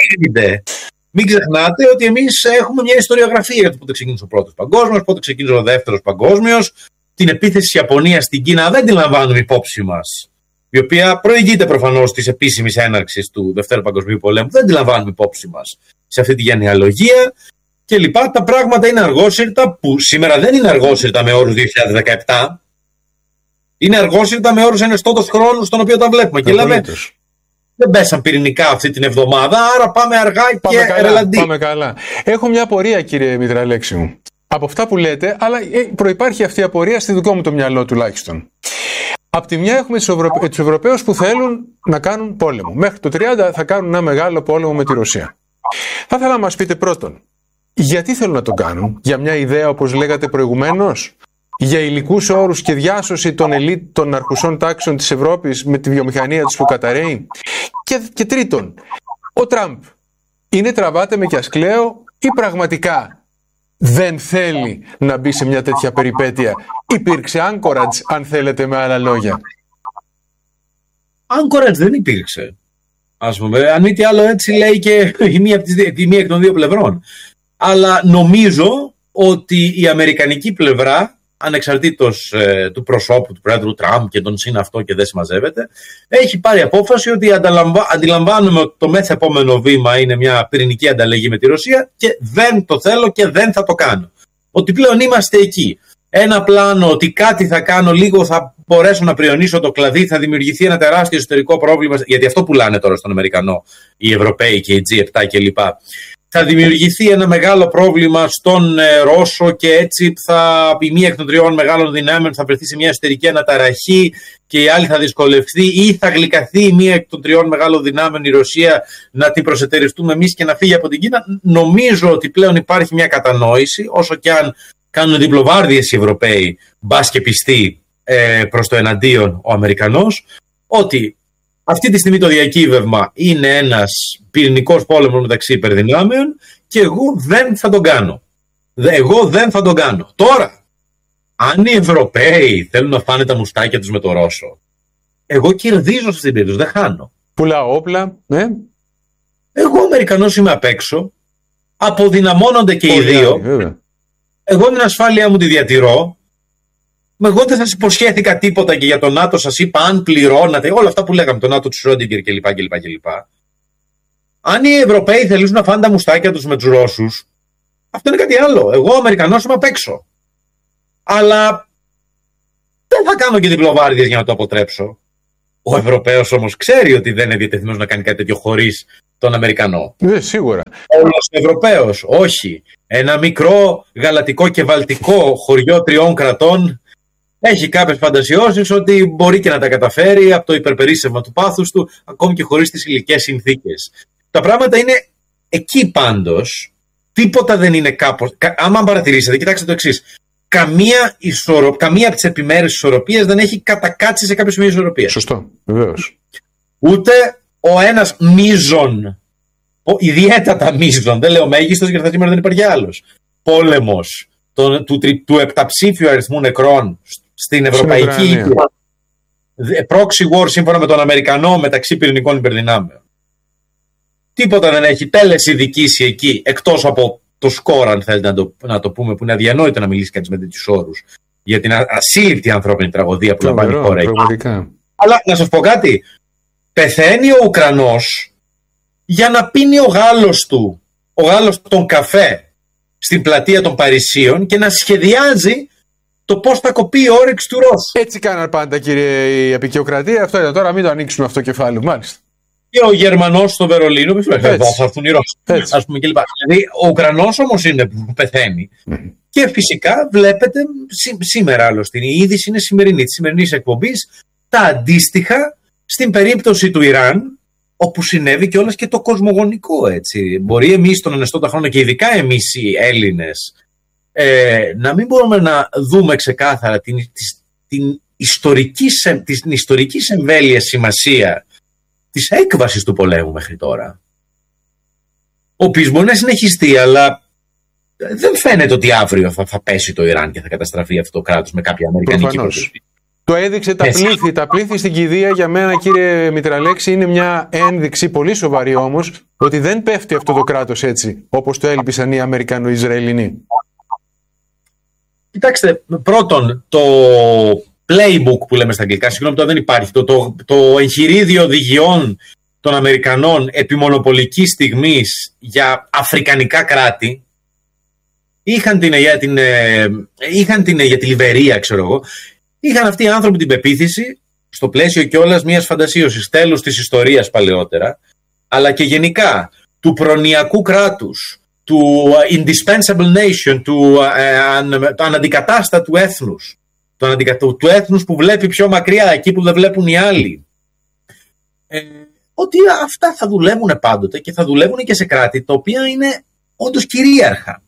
Μην ξεχνάτε ότι εμείς έχουμε μια ιστοριογραφία για το πότε ξεκίνησε ο πρώτος παγκόσμιος, πότε ξεκίνησε ο δεύτερος παγκόσμιος. Την επίθεση της Ιαπωνίας στην Κίνα δεν την λαμβάνουμε υπόψη μας, η οποία προηγείται προφανώς της επίσημης έναρξης του Δευτέρου Παγκοσμίου Πολέμου. Δεν την λαμβάνουμε υπόψη μας σε αυτή τη γενεαλογία. Και λοιπά, τα πράγματα είναι αργόσυρτα, που σήμερα δεν είναι αργόσυρτα με όρους δύο χιλιάδες δεκαεπτά. Είναι αργόσυρτα με όρους ενεστώτος χρόνου στον οποίο τα βλέπουμε. Και λέμε, δεν πέσαν πυρηνικά αυτή την εβδομάδα, άρα πάμε αργά πάμε και ρελαντί. Πάμε καλά. Έχω μια απορία, κύριε Μητραλέξη μου, από αυτά που λέτε, αλλά προϋπάρχει αυτή η απορία στη δικό μου το μυαλό τουλάχιστον. Απ' τη μια έχουμε τους, Ευρω... τους Ευρωπαίους που θέλουν να κάνουν πόλεμο. Μέχρι το τριάντα θα κάνουν ένα μεγάλο πόλεμο με τη Ρωσία. Θα ήθελα να μας πείτε πρώτον, γιατί θέλουν να το κάνουν? Για μια ιδέα, όπως λέγατε προηγουμένως, για υλικούς όρους και διάσωση των ελίτ των αρχουσών τάξεων της Ευρώπης με τη βιομηχανία της που καταραίει? Και, και τρίτον, ο Τραμπ είναι τραβάτε με κι ασκλαίο ή πραγματικά δεν θέλει να μπει σε μια τέτοια περιπέτεια? Υπήρξε Anchorage, αν θέλετε, με άλλα λόγια. Anchorage δεν υπήρξε. Ας πούμε, αν μη τι άλλο, έτσι λέει και η μία, η μία εκ των δύο πλευρών. Αλλά νομίζω ότι η αμερικανική πλευρά, ανεξαρτήτως ε, του προσώπου του πρόεδρου Τραμπ και τον συν αυτό και δεν συμμαζεύεται, έχει πάρει απόφαση ότι ανταλαμβα... αντιλαμβάνουμε ότι το μέθε επόμενο βήμα είναι μια πυρηνική ανταλλαγή με τη Ρωσία και δεν το θέλω και δεν θα το κάνω. Ότι πλέον είμαστε εκεί. Ένα πλάνο ότι κάτι θα κάνω, λίγο θα μπορέσω να πριονίσω το κλαδί, θα δημιουργηθεί ένα τεράστιο εσωτερικό πρόβλημα, γιατί αυτό πουλάνε τώρα στον Αμερικανό οι Ευρωπαίοι και οι τζι επτά κλπ. Θα δημιουργηθεί ένα μεγάλο πρόβλημα στον ε, Ρώσο και έτσι θα, η μία εκ των τριών μεγάλων δυνάμεων θα βρεθεί σε μια εσωτερική αναταραχή και η άλλη θα δυσκολευτεί, ή θα γλυκαθεί η μία εκ των τριών μεγάλων δυνάμεων, η Ρωσία, να την προσετεριστούμε εμείς και να φύγει από την Κίνα. Νομίζω ότι πλέον υπάρχει μια κατανόηση, όσο και αν κάνουν διπλοβάρδιες οι Ευρωπαίοι, μπας και πιστοί ε, προς το εναντίον ο Αμερικανός, ότι αυτή τη στιγμή το διακύβευμα είναι ένας πυρηνικός πόλεμος μεταξύ υπερδυνάμεων και εγώ δεν θα τον κάνω. Εγώ δεν θα τον κάνω. Τώρα, αν οι Ευρωπαίοι θέλουν να φάνε τα μουστάκια τους με το Ρώσο, εγώ κερδίζω σε αυτήν την περίπτωση, δεν χάνω. Πουλάω όπλα, ναι. Εγώ ο Αμερικανός είμαι απ' έξω, αποδυναμώνονται και οι δύο. Βέβαια. Εγώ την ασφάλειά μου τη διατηρώ. Εγώ δεν σας υποσχέθηκα τίποτα και για το ΝΑΤΟ σας είπα αν πληρώνατε, όλα αυτά που λέγαμε, το ΝΑΤΟ του Σρόντιγκερ κλπ. κλπ. Αν οι Ευρωπαίοι θελήσουν να φάνε τα μουστάκια τους με τους Ρώσους, αυτό είναι κάτι άλλο. Εγώ ο Αμερικανός είμαι απ' έξω. Αλλά δεν θα κάνω και διπλοβάρδιες για να το αποτρέψω. Ο Ευρωπαίος όμως ξέρει ότι δεν είναι διατεθειμένος να κάνει κάτι τέτοιο χωρίς τον Αμερικανό. Ναι, σίγουρα. Όλος ο Ευρωπαίος, όχι. Ένα μικρό γαλατικό και βαλτικό χωριό τριών κρατών έχει κάποιες φαντασιώσεις ότι μπορεί και να τα καταφέρει από το υπερπερίσσευμα του πάθους του, ακόμη και χωρίς τις υλικές συνθήκες. Τα πράγματα είναι εκεί πάντως. Τίποτα δεν είναι κάπως. Άμα παρατηρήσετε, κοιτάξτε το εξής. Καμία, ισορο... Καμία από τις επιμέρους ισορροπίες δεν έχει κατακάτσει σε κάποιο σημείο ισορροπίας. Σωστό, βεβαίως. Ούτε ο ένας μείζον, ιδιαίτερα μείζον, δεν λέω μέγιστος γιατί σήμερα δεν υπάρχει άλλος, πόλεμος το, του, του, του επταψήφιου αριθμού νεκρών στην Ευρωπαϊκή proxy war σύμφωνα με τον Αμερικανό μεταξύ πυρηνικών υπερδυνάμεων. Τίποτα δεν έχει τέλεση δικήσει εκεί, εκτός από το σκορ, αν θέλετε να το, να το πούμε, που είναι αδιανόητο να μιλήσει κανείς με τέτοιους όρους για την ασύλληπτη ανθρώπινη τραγωδία που λαμβάνει η χώρα εκεί. Αλλά να σας πω κάτι, πεθαίνει ο Ουκρανός για να πίνει ο Γάλλος του, ο Γάλλος τον καφέ στην πλατεία των Παρισίων και να σχεδιάζει το πώς θα κοπεί η όρεξη του Ρώσου. Έτσι κάναν πάντα, κύριε, η απεικιοκρατία. Αυτό ήταν. Τώρα μην το ανοίξουμε αυτό το κεφάλαιο, μάλιστα. Και ο Γερμανός στο Βερολίνο, θα έρθουν οι Ρώσοι, ας πούμε, κλπ. Δηλαδή, ο Ουκρανός όμως είναι που πεθαίνει. Mm. Και φυσικά βλέπετε σή, σήμερα άλλωστε, η είδηση είναι σημερινή, της σημερινής εκπομπής, τα αντίστοιχα στην περίπτωση του Ιράν, όπου συνέβη κιόλας και το κοσμογονικό, έτσι. Μπορεί εμείς τον ανεστώτα χρόνο και ειδικά εμείς οι Έλληνες ε, να μην μπορούμε να δούμε ξεκάθαρα την, την, την, ιστορική, την ιστορική εμβέλεια σημασία της έκβασης του πολέμου μέχρι τώρα. Ο οποίος μπορεί να συνεχιστεί, αλλά δεν φαίνεται ότι αύριο θα, θα πέσει το Ιράν και θα καταστραφεί αυτό το κράτος με κάποια αμερικανική προτροπή. Το έδειξε τα πλήθη. Τα πλήθη στην κηδεία, για μένα, κύριε Μητραλέξη, είναι μια ένδειξη πολύ σοβαρή όμως ότι δεν πέφτει αυτό το κράτος έτσι όπως το έλπισαν οι Αμερικανο-Ισραηλινοί. Κοιτάξτε, πρώτον, το playbook που λέμε στα αγγλικά, συγγνώμη, το δεν υπάρχει. Το, το, το εγχειρίδιο οδηγιών των Αμερικανών επί μονοπολικής στιγμής για αφρικανικά κράτη, είχαν την, για την, είχαν την για τη Λιβερία, ξέρω εγώ, είχαν αυτοί οι άνθρωποι την πεποίθηση, στο πλαίσιο κιόλας μιας φαντασίωσης τέλους της ιστορίας παλαιότερα, αλλά και γενικά του προνοιακού κράτους, του indispensable nation, του, uh, του αναντικατάστατου έθνους, του, αναντικατά, του έθνους που βλέπει πιο μακριά, εκεί που δεν βλέπουν οι άλλοι. Ε, ότι αυτά θα δουλεύουν πάντοτε και θα δουλεύουν και σε κράτη τα οποία είναι όντως κυρίαρχα.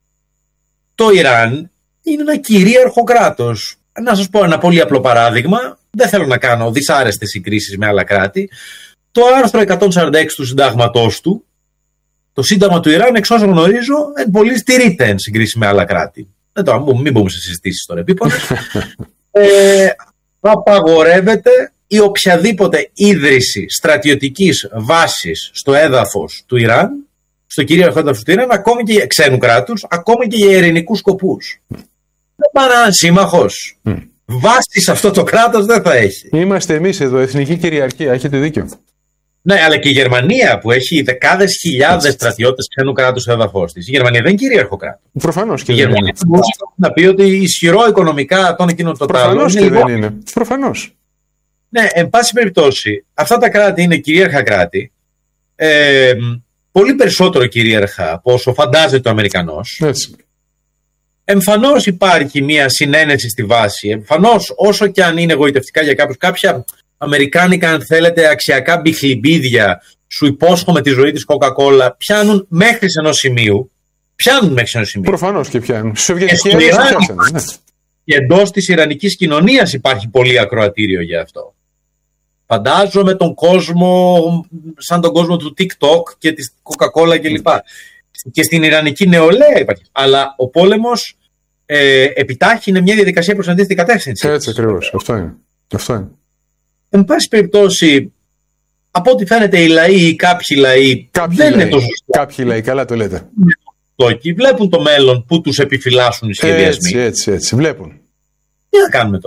Το Ιράν είναι ένα κυρίαρχο κράτος. Να σας πω ένα πολύ απλό παράδειγμα, δεν θέλω να κάνω δυσάρεστες συγκρίσεις με άλλα κράτη. Το άρθρο εκατόν σαράντα έξι του συντάγματός του, το σύνταγμα του Ιράν, εξ όσων γνωρίζω, εν πολύ στηρείται εν συγκρίση με άλλα κράτη. Δεν το, μην μπούμε σε συζητήσεις τώρα επίπονες. ε, απαγορεύεται η οποιαδήποτε ίδρυση στρατιωτικής βάσης στο έδαφος του Ιράν, στο κυρίαρχο έδαφος του Ιράν, ακόμη και ξένου κράτους, ακόμη και για ειρηνικούς σκοπούς. Δεν πάει να είναι σύμμαχος. Mm. Βάση σε αυτό το κράτος δεν θα έχει. Είμαστε εμείς εδώ, εθνική κυριαρχία, έχετε δίκιο. Ναι, αλλά και η Γερμανία που έχει δεκάδες χιλιάδες στρατιώτες ξένου κράτους στο έδαφος της. Η Γερμανία δεν είναι κυρίαρχο κράτος. Προφανώς και η δεν Γερμανία είναι. Μπορεί να πει ότι ισχυρό οικονομικά τον εκείνο το τάλο. Προφανώς και δεν είναι. Προφανώς. Ναι, εν πάση περιπτώσει, αυτά τα κράτη είναι κυρίαρχα κράτη. Ε, πολύ περισσότερο κυρίαρχα από όσο φαντάζεται ο Αμερικανός. Έτσι. Εμφανώς υπάρχει μια συνένεση στη βάση. Εμφανώς, όσο και αν είναι εγωιτευτικά για κάποιους, κάποια αμερικάνικα, αν θέλετε, αξιακά μπιχλιμπίδια, σου υπόσχομαι τη ζωή της Coca-Cola, πιάνουν μέχρι σε ενός σημείου. Πιάνουν μέχρι σε ενός σημείου. Προφανώς και πιάνουν. Στη Σοβιετική Ένωση πιάσανε. Ναι. Και εντός της ιρανικής κοινωνίας υπάρχει πολύ ακροατήριο για αυτό. Φαντάζομαι τον κόσμο, σαν τον κόσμο του TikTok και της Coca-Cola κλπ. Και στην ιρανική νεολαία υπάρχει. Αλλά ο πόλεμος ε, επιτάχυνε μια διαδικασία προς αντίθετη κατεύθυνση. Έτσι ακριβώς. Αυτό είναι. Αυτό είναι. Εν πάση περιπτώσει, από ό,τι φαίνεται οι λαοί ή κάποιοι λαοί κάποιοι δεν λαοί, είναι τόσο κάποιοι λαοί, καλά το λέτε. Και βλέπουν το μέλλον που τους επιφυλάσσουν οι σχεδιασμοί. Έτσι, έτσι, έτσι. Βλέπουν. Τι να κάνουμε τώρα.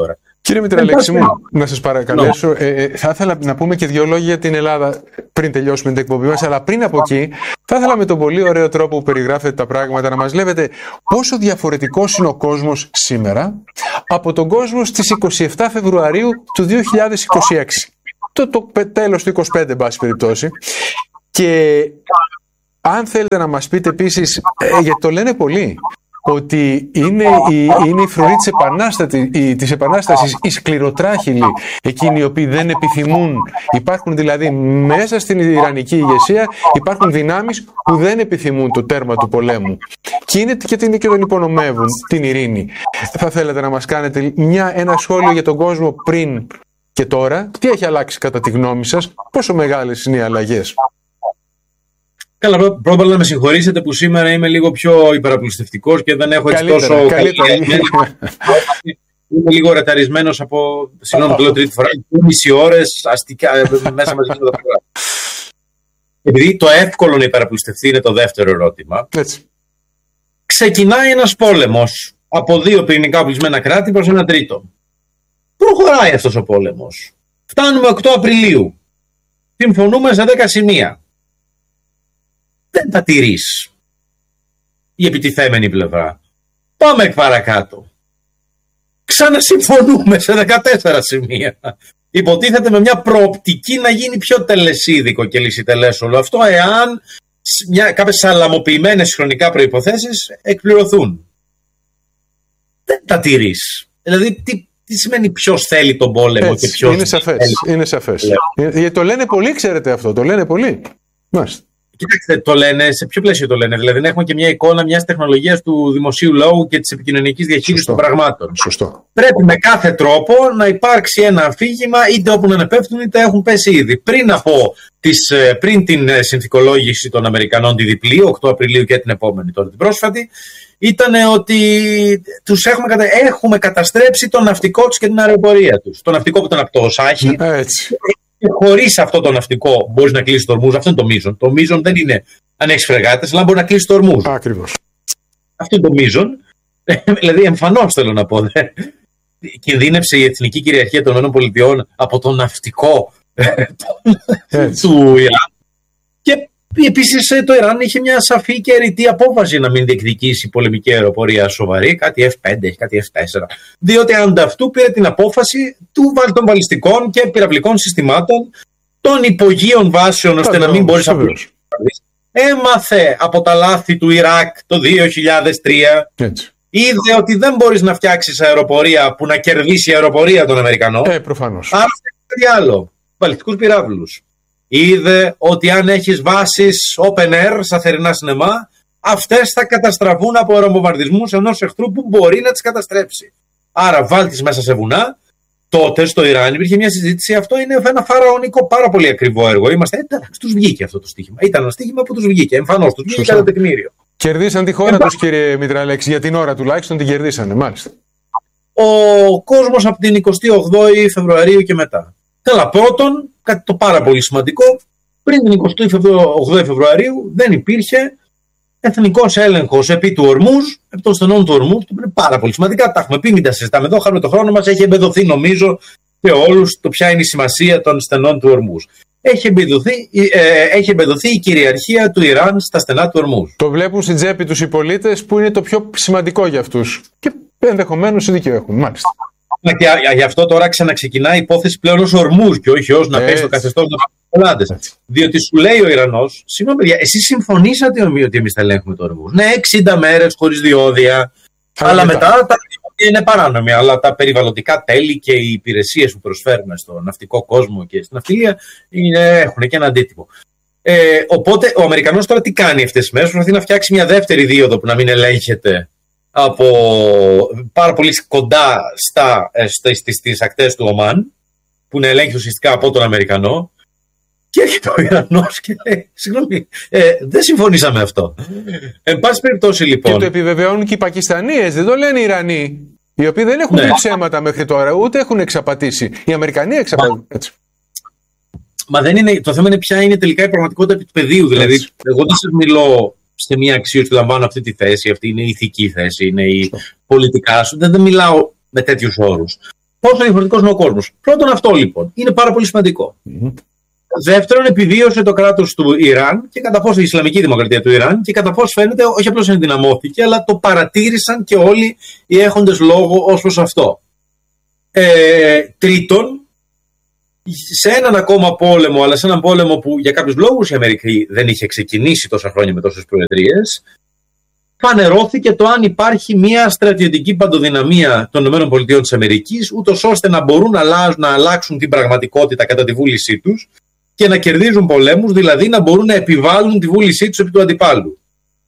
Κύριε Μητραλέξη μου, να σας παρακαλέσω, ε, ε, θα ήθελα να πούμε και δύο λόγια για την Ελλάδα πριν τελειώσουμε την εκπομπή μας, αλλά πριν από εκεί θα ήθελα με τον πολύ ωραίο τρόπο που περιγράφετε τα πράγματα να μας λέτε πόσο διαφορετικός είναι ο κόσμος σήμερα από τον κόσμο στις είκοσι επτά Φεβρουαρίου του δύο χιλιάδες είκοσι έξι. Το, το τέλος του είκοσι πέντε, εν πάση περιπτώσει. Και αν θέλετε να μας πείτε επίσης, ε, γιατί το λένε πολλοί, ότι είναι η, είναι η φρουρή της, επανάσταση, η, της Επανάστασης, οι σκληροτράχυλοι, εκείνοι οι οποίοι δεν επιθυμούν. Υπάρχουν δηλαδή μέσα στην Ιρανική ηγεσία, υπάρχουν δυνάμεις που δεν επιθυμούν το τέρμα του πολέμου. Και είναι και, την, και τον υπονομεύουν, την ειρήνη. Θα θέλετε να μας κάνετε μια, ένα σχόλιο για τον κόσμο πριν και τώρα? Τι έχει αλλάξει κατά τη γνώμη σας? Πόσο μεγάλες είναι οι αλλαγές? Καλά, πρώτα απ' όλα να με συγχωρήσετε που σήμερα είμαι λίγο πιο υπεραπλουστευτικός και δεν έχω έτσι καλύτερα, τόσο... Καλύτερα. Είμαι λίγο ρεταρισμένος από... Συγγνώμη, το λέω τρίτη φορά. Μισή ώρες αστικά μέσα με το πρόγραμμα. Επειδή το εύκολο να υπεραπλουστευτεί είναι το δεύτερο ερώτημα. Έτσι. Ξεκινάει ένας πόλεμος από δύο πυρηνικά οπλισμένα κράτη προς ένα τρίτο. Προχωράει αυτός ο πόλεμος. Φτάνουμε οκτώ Απριλίου. Συμφωνούμε σε δέκα σημεία. Δεν τα τηρείς η επιτιθέμενη πλευρά. Πάμε εκ παρακάτω. Ξανασυμφωνούμε σε δεκατέσσερα σημεία. Υποτίθεται με μια προοπτική να γίνει πιο τελεσίδικο και λυσιτελές όλο αυτό, εάν μια, κάποιες σαλαμοποιημένες χρονικά προϋποθέσεις εκπληρωθούν. Δεν τα τηρείς. Δηλαδή τι, τι σημαίνει ποιος θέλει τον πόλεμο? Έτσι, και ποιος είναι σαφές, θέλει. Είναι σαφές. Γιατί το λένε πολλοί, ξέρετε αυτό, το λένε πολλοί. Μάλιστα. Κοιτάξτε, το λένε, σε ποιο πλαίσιο το λένε? Δηλαδή, να έχουμε και μια εικόνα μιας τεχνολογίας του δημοσίου λόγου και της επικοινωνικής διαχείρισης των πραγμάτων. Σωστό. Πρέπει με κάθε τρόπο να υπάρξει ένα αφήγημα, είτε όπου να ανεπέφτουν, είτε έχουν πέσει ήδη. Πριν από τις, πριν την συνθηκολόγηση των Αμερικανών, τη διπλή, οκτώ Απριλίου και την επόμενη, τώρα την πρόσφατη, ήταν ότι τους έχουμε, κατα... έχουμε καταστρέψει το ναυτικό τους και την αεροπορία τους. Το ναυτικό που ήταν από το ΟΣΑΧΗ. Έτσι. Και χωρίς αυτό το ναυτικό μπορείς να κλείσεις το ορμούς. Αυτό είναι το μείζον. Το μείζον δεν είναι αν έχεις φρεγάτες, αλλά μπορεί να κλείσεις το ορμούς. Ακριβώς. Αυτό είναι το μείζον. Δηλαδή, εμφανώς θέλω να πω. Δε. Κινδύνευσε η εθνική κυριαρχία των ΗΠΑ από το ναυτικό του Ιράν. Και επίσης το Ιράν είχε μια σαφή και αιρετή απόφαση να μην διεκδικήσει πολεμική αεροπορία σοβαρή, κάτι εφ πέντε, έχει κάτι εφ τέσσερα. Διότι ανταυτού πήρε την απόφαση του των βαλιστικών και πυραυλικών συστημάτων των υπογείων βάσεων, ώστε να μην μπορείς να πεις. Έμαθε από τα λάθη του Ιράκ το δύο χιλιάδες τρία. Έτσι. Είδε ότι δεν μπορείς να φτιάξεις αεροπορία που να κερδίσει η αεροπορία των Αμερικανών. Ε, προφανώς. Άρα κάτι άλλο. Βαλιστικούς πυράβλους. Είδε ότι αν έχεις βάσεις open air στα θερινά σινεμά, αυτές θα καταστραφούν από αεροβομβαρδισμούς ενός εχθρού που μπορεί να τις καταστρέψει. Άρα βάλτης μέσα σε βουνά. Τότε στο Ιράν υπήρχε μια συζήτηση. Αυτό είναι ένα φαραωνικό, πάρα πολύ ακριβό έργο. Είμαστε εντάξει, τους βγήκε αυτό το στοίχημα. Ήταν ένα στοίχημα που τους βγήκε. Εμφανώς τους βγήκε κατά τεκμήριο. Κερδίσαν τη χώρα τους, κύριε Μητραλέξη, για την ώρα τουλάχιστον την κερδίσανε, μάλιστα. Ο κόσμος από την εικοστή όγδοη Φεβρουαρίου και μετά. Καλά, πρώτον, κάτι το πάρα πολύ σημαντικό, πριν την εικοστή όγδοη Φεβρουαρίου δεν υπήρχε εθνικός έλεγχος επί του Ορμούζ, επί των στενών του Ορμούζ, που είναι πάρα πολύ σημαντικά. Τα έχουμε πει, μην τα συζητάμε εδώ, χάρη το χρόνο μας, έχει εμπεδοθεί νομίζω σε όλους το ποια είναι η σημασία των στενών του Ορμούζ. Έχει εμπεδοθεί, ε, έχει εμπεδοθεί η κυριαρχία του Ιράν στα στενά του Ορμούζ. Το βλέπουν στην τσέπη τους οι πολίτες, που είναι το πιο σημαντικό για αυτούς. Και ενδεχομένως δίκιο έχουν, μάλιστα. Και γι' αυτό τώρα ξαναξεκινάει η υπόθεση πλέον ως Ορμούζ και όχι ως να πέσει το καθεστώς των Ολλάντες. Διότι σου λέει ο Ιρανός, συγγνώμη, εσείς συμφωνήσατε ότι εμείς θα ελέγχουμε το Ορμούζ. Ναι, εξήντα μέρες χωρίς διόδια. Αλλά μετά τα διόδια είναι παράνομοι. Αλλά τα περιβαλλοντικά τέλη και οι υπηρεσίες που προσφέρουμε στο ναυτικό κόσμο και στην ναυτιλία έχουν και ένα αντίτυπο. Ε, οπότε ο Αμερικανός τώρα τι κάνει αυτές τις μέρες? Προσπαθεί να φτιάξει μια δεύτερη δίωδο που να μην ελέγχεται από πάρα πολύ κοντά στα, στις, στις ακτές του Ομάν, που να ελέγχει ουσιαστικά από τον Αμερικανό, και έρχεται ο Ιρανός και λέει, συγγνώμη, ε, δεν συμφωνήσαμε αυτό. Εν πάση περιπτώσει λοιπόν. Και το επιβεβαιώνουν και οι Πακιστανίες, δεν το λένε οι Ιρανοί, οι οποίοι δεν έχουν πει ναι. ψέματα μέχρι τώρα, ούτε έχουν εξαπατήσει. Οι Αμερικανοί εξαπατούν. Μα, μα δεν είναι, το θέμα είναι ποια είναι τελικά η πραγματικότητα επί του πεδίου. Δηλαδή, έτσι. Εγώ δεν σας μιλώ σε μια αξίωση που λαμβάνω αυτή τη θέση, αυτή είναι η ηθική θέση, είναι η πολιτικά σου. Δεν, δεν μιλάω με τέτοιους όρους. πόσο διαφορετικός είναι ο κόσμος. Πρώτον, αυτό λοιπόν είναι πάρα πολύ σημαντικό. Mm-hmm. Δεύτερον, επιβίωσε το κράτος του Ιράν και κατά πόσο η Ισλαμική Δημοκρατία του Ιράν και κατά πόσο φαίνεται όχι απλώς ενδυναμώθηκε, αλλά το παρατήρησαν και όλοι οι έχοντες λόγο ως προς αυτό. Ε, τρίτον, σε έναν ακόμα πόλεμο, αλλά σε έναν πόλεμο που για κάποιους λόγους η Αμερική δεν είχε ξεκινήσει τόσα χρόνια με τόσες προεδρίες, φανερώθηκε το αν υπάρχει μια στρατιωτική παντοδυναμία των ΗΠΑ, ούτως ώστε να μπορούν να αλλάξουν την πραγματικότητα κατά τη βούλησή τους και να κερδίζουν πολέμους, δηλαδή να μπορούν να επιβάλλουν τη βούλησή τους επί του αντιπάλου.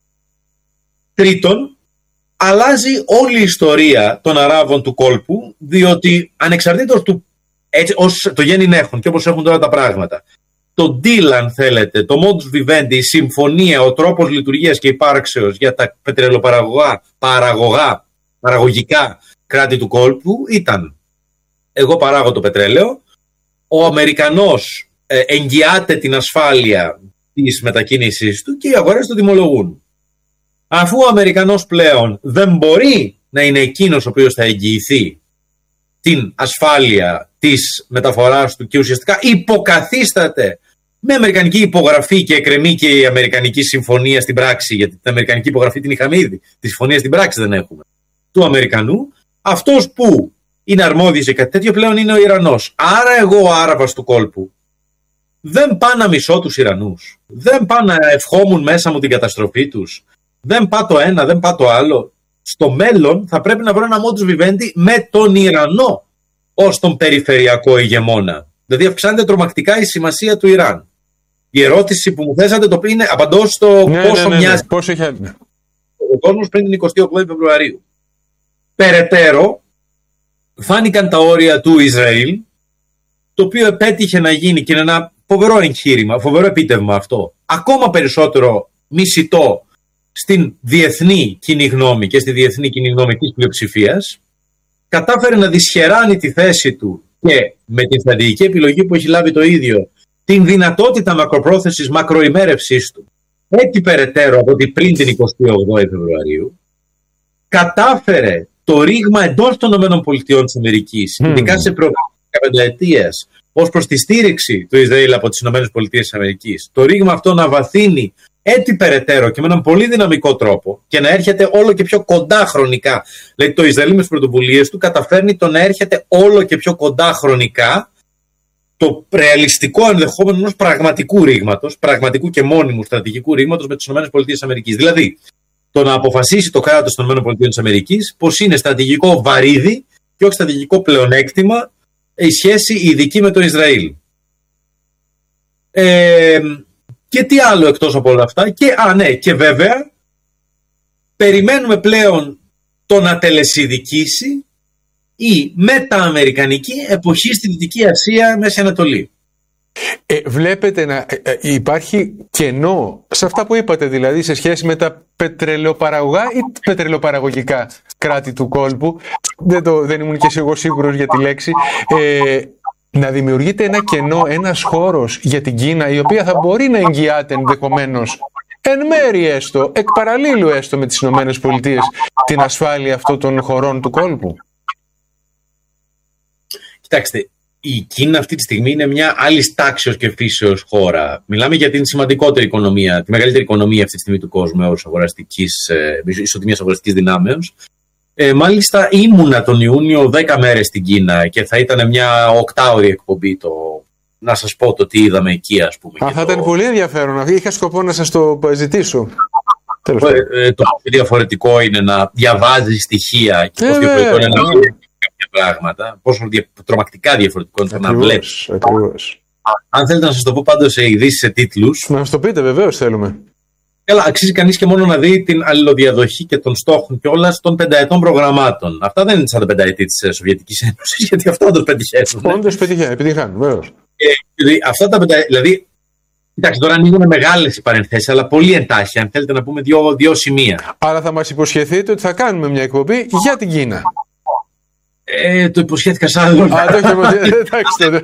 Τρίτον, αλλάζει όλη η ιστορία των Αράβων του κόλπου, διότι ανεξαρτήτως του έτσι, ως το γέννην έχουν και όπως έχουν τώρα τα πράγματα, το deal, αν θέλετε, το modus vivendi, η συμφωνία, ο τρόπος λειτουργίας και υπάρξεως για τα πετρελαιοπαραγωγά, παραγωγά, παραγωγικά κράτη του κόλπου ήταν: εγώ παράγω το πετρέλαιο, ο Αμερικανός ε, εγγυάται την ασφάλεια της μετακίνησης του και οι αγορές το τιμολογούν. Αφού ο Αμερικανός πλέον δεν μπορεί να είναι εκείνος ο οποίος θα εγγυηθεί την ασφάλεια της μεταφοράς του και ουσιαστικά υποκαθίσταται με αμερικανική υπογραφή και εκκρεμεί και η αμερικανική συμφωνία στην πράξη, γιατί την αμερικανική υπογραφή την είχαμε ήδη, τη συμφωνία στην πράξη δεν έχουμε, του Αμερικανού, αυτός που είναι αρμόδιος για κάτι τέτοιο πλέον είναι ο Ιρανός. Άρα εγώ ο Άραβας του κόλπου δεν πάω να μισώ τους Ιρανούς, δεν πάω να ευχόμουν μέσα μου την καταστροφή τους, δεν πάω το ένα, δεν πάω το άλλο. Στο μέλλον θα πρέπει να βρω ένα modus vivendi με τον Ιρανό ως τον περιφερειακό ηγεμόνα. Δηλαδή αυξάνεται τρομακτικά η σημασία του Ιράν. Η ερώτηση που μου θέσατε το είναι, απαντώ στο ναι, πόσο ναι, ναι, ναι. μοιάζει Πόσο είχε... ναι. ο κόσμος πριν την εικοστή όγδοη Φεβρουαρίου. Περαιτέρω, φάνηκαν τα όρια του Ισραήλ, το οποίο επέτυχε να γίνει και είναι ένα φοβερό εγχείρημα, φοβερό επίτευγμα αυτό. Ακόμα περισσότερο μισητό στην διεθνή κοινή γνώμη και στη διεθνή κοινή γνώμη της πλειοψηφίας, κατάφερε να δυσχεράνει τη θέση του και με την στρατηγική επιλογή που έχει λάβει το ίδιο, την δυνατότητα μακροπρόθεσης μακροημέρευσής του, έτσι περαιτέρω από ότι πριν την εικοστή όγδοη Φεβρουαρίου, κατάφερε το ρήγμα εντός των ΗΠΑ, mm. ειδικά σε προβλήματα πενταετίας, ως προς τη στήριξη του Ισραήλ από τις ΗΠΑ, το ρήγμα αυτό να βαθύνει έτσι περαιτέρω και με έναν πολύ δυναμικό τρόπο και να έρχεται όλο και πιο κοντά χρονικά. Δηλαδή το Ισραήλ με τις πρωτοβουλίες του καταφέρνει το να έρχεται όλο και πιο κοντά χρονικά το ρεαλιστικό ενδεχόμενο ενός πραγματικού ρήγματος, πραγματικού και μόνιμου στρατηγικού ρήγματος με τις ΗΠΑ. Δηλαδή το να αποφασίσει το κράτος των ΗΠΑ πως είναι στρατηγικό βαρύδι και όχι στρατηγικό πλεονέκτημα η σχέση ειδική με το Ισραήλ. Ε, Και τι άλλο εκτός από όλα αυτά. Και, α, ναι, και βέβαια περιμένουμε πλέον το να τελεσιδικήσει η μετααμερικανική εποχή στη Δυτική Ασία, Μέση Ανατολή. Ε, βλέπετε να ε, ε, υπάρχει κενό σε αυτά που είπατε, δηλαδή σε σχέση με τα πετρελαιοπαραγωγά ή πετρελαιοπαραγωγικά κράτη του κόλπου. Δεν, το, δεν ήμουν και εγώ σίγουρος για τη λέξη. Ε, να δημιουργείται ένα κενό, ένας χώρος για την Κίνα, η οποία θα μπορεί να εγγυάται ενδεχομένως εν μέρει έστω, εκ παραλλήλου έστω με τις Ηνωμένες Πολιτείες, την ασφάλεια αυτών των χωρών του κόλπου. Κοιτάξτε, η Κίνα αυτή τη στιγμή είναι μια άλλη τάξεως και φύσεως χώρα. Μιλάμε για την σημαντικότερη οικονομία, τη μεγαλύτερη οικονομία αυτή τη στιγμή του κόσμου ως αγοραστικής, ισοτιμίας αγοραστικής δυνάμεως. Ε, μάλιστα ήμουνα τον Ιούνιο δέκα μέρες στην Κίνα και θα ήταν μια οκτάωρη εκπομπή το να σας πω το τι είδαμε εκεί, ας πούμε. Α, θα το... ήταν πολύ ενδιαφέρον. Είχα σκοπό να σας το ζητήσω. Ε, ε, το διαφορετικό είναι να διαβάζει στοιχεία και πώς ε, διαφορετικό είναι να βλέπει κάποια πράγματα, πόσο δια... τρομακτικά διαφορετικό είναι να βλέπεις. Αν θέλετε να σας το πω πάντως σε ειδήσεις, σε τίτλους. Να μας το πείτε, βεβαίως θέλουμε. Καλά, αξίζει κανείς και μόνο να δει την αλληλοδιαδοχή και των στόχων κιόλας των πενταετών προγραμμάτων. Αυτά δεν είναι σαν τα πενταετή της Σοβιετικής Ένωσης, γιατί αυτά όντως πετυχαίνουν. Όντως πετυχαίνουν, βέβαιως. Δηλαδή, αυτά τα πενταετή, δηλαδή, κοιτάξτε, τώρα ανοίγουν μεγάλες οι παρενθέσεις, αλλά πολύ εντάχει, αν θέλετε να πούμε δύο, δύο σημεία. Άρα θα μας υποσχεθείτε ότι θα κάνουμε μια εκπομπή για την Κίνα. Ε, το υποσχέθηκα σαν άλλο. Α, το έχω υποσχεθεί. Εντάξει.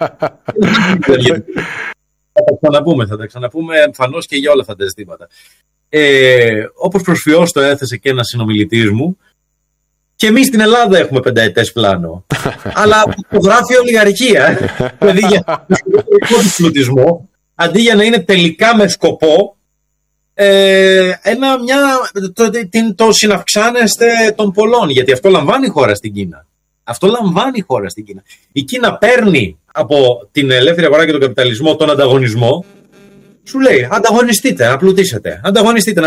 Θα τα ξαναπούμε, θα τα ξαναπούμε εμφανώς και για όλα αυτά τα ζητήματα. Ε, όπως προσφυώς το έθεσε και ένας συνομιλητής μου, Και εμείς στην Ελλάδα έχουμε πενταετές πλάνο. Αλλά το γράφει ολιγαρχία. Δηλαδή για τον πλουτισμό, αντί για να είναι τελικά με σκοπό ε, ένα, μια, το, το, το συναυξάνεστε των πολλών. Γιατί αυτό λαμβάνει η χώρα στην Κίνα. Αυτό λαμβάνει η χώρα στην Κίνα. Η Κίνα παίρνει από την ελεύθερη αγορά και τον καπιταλισμό τον ανταγωνισμό. Σου λέει ανταγωνιστείτε, να πλουτίσετε. Ανταγωνιστείτε.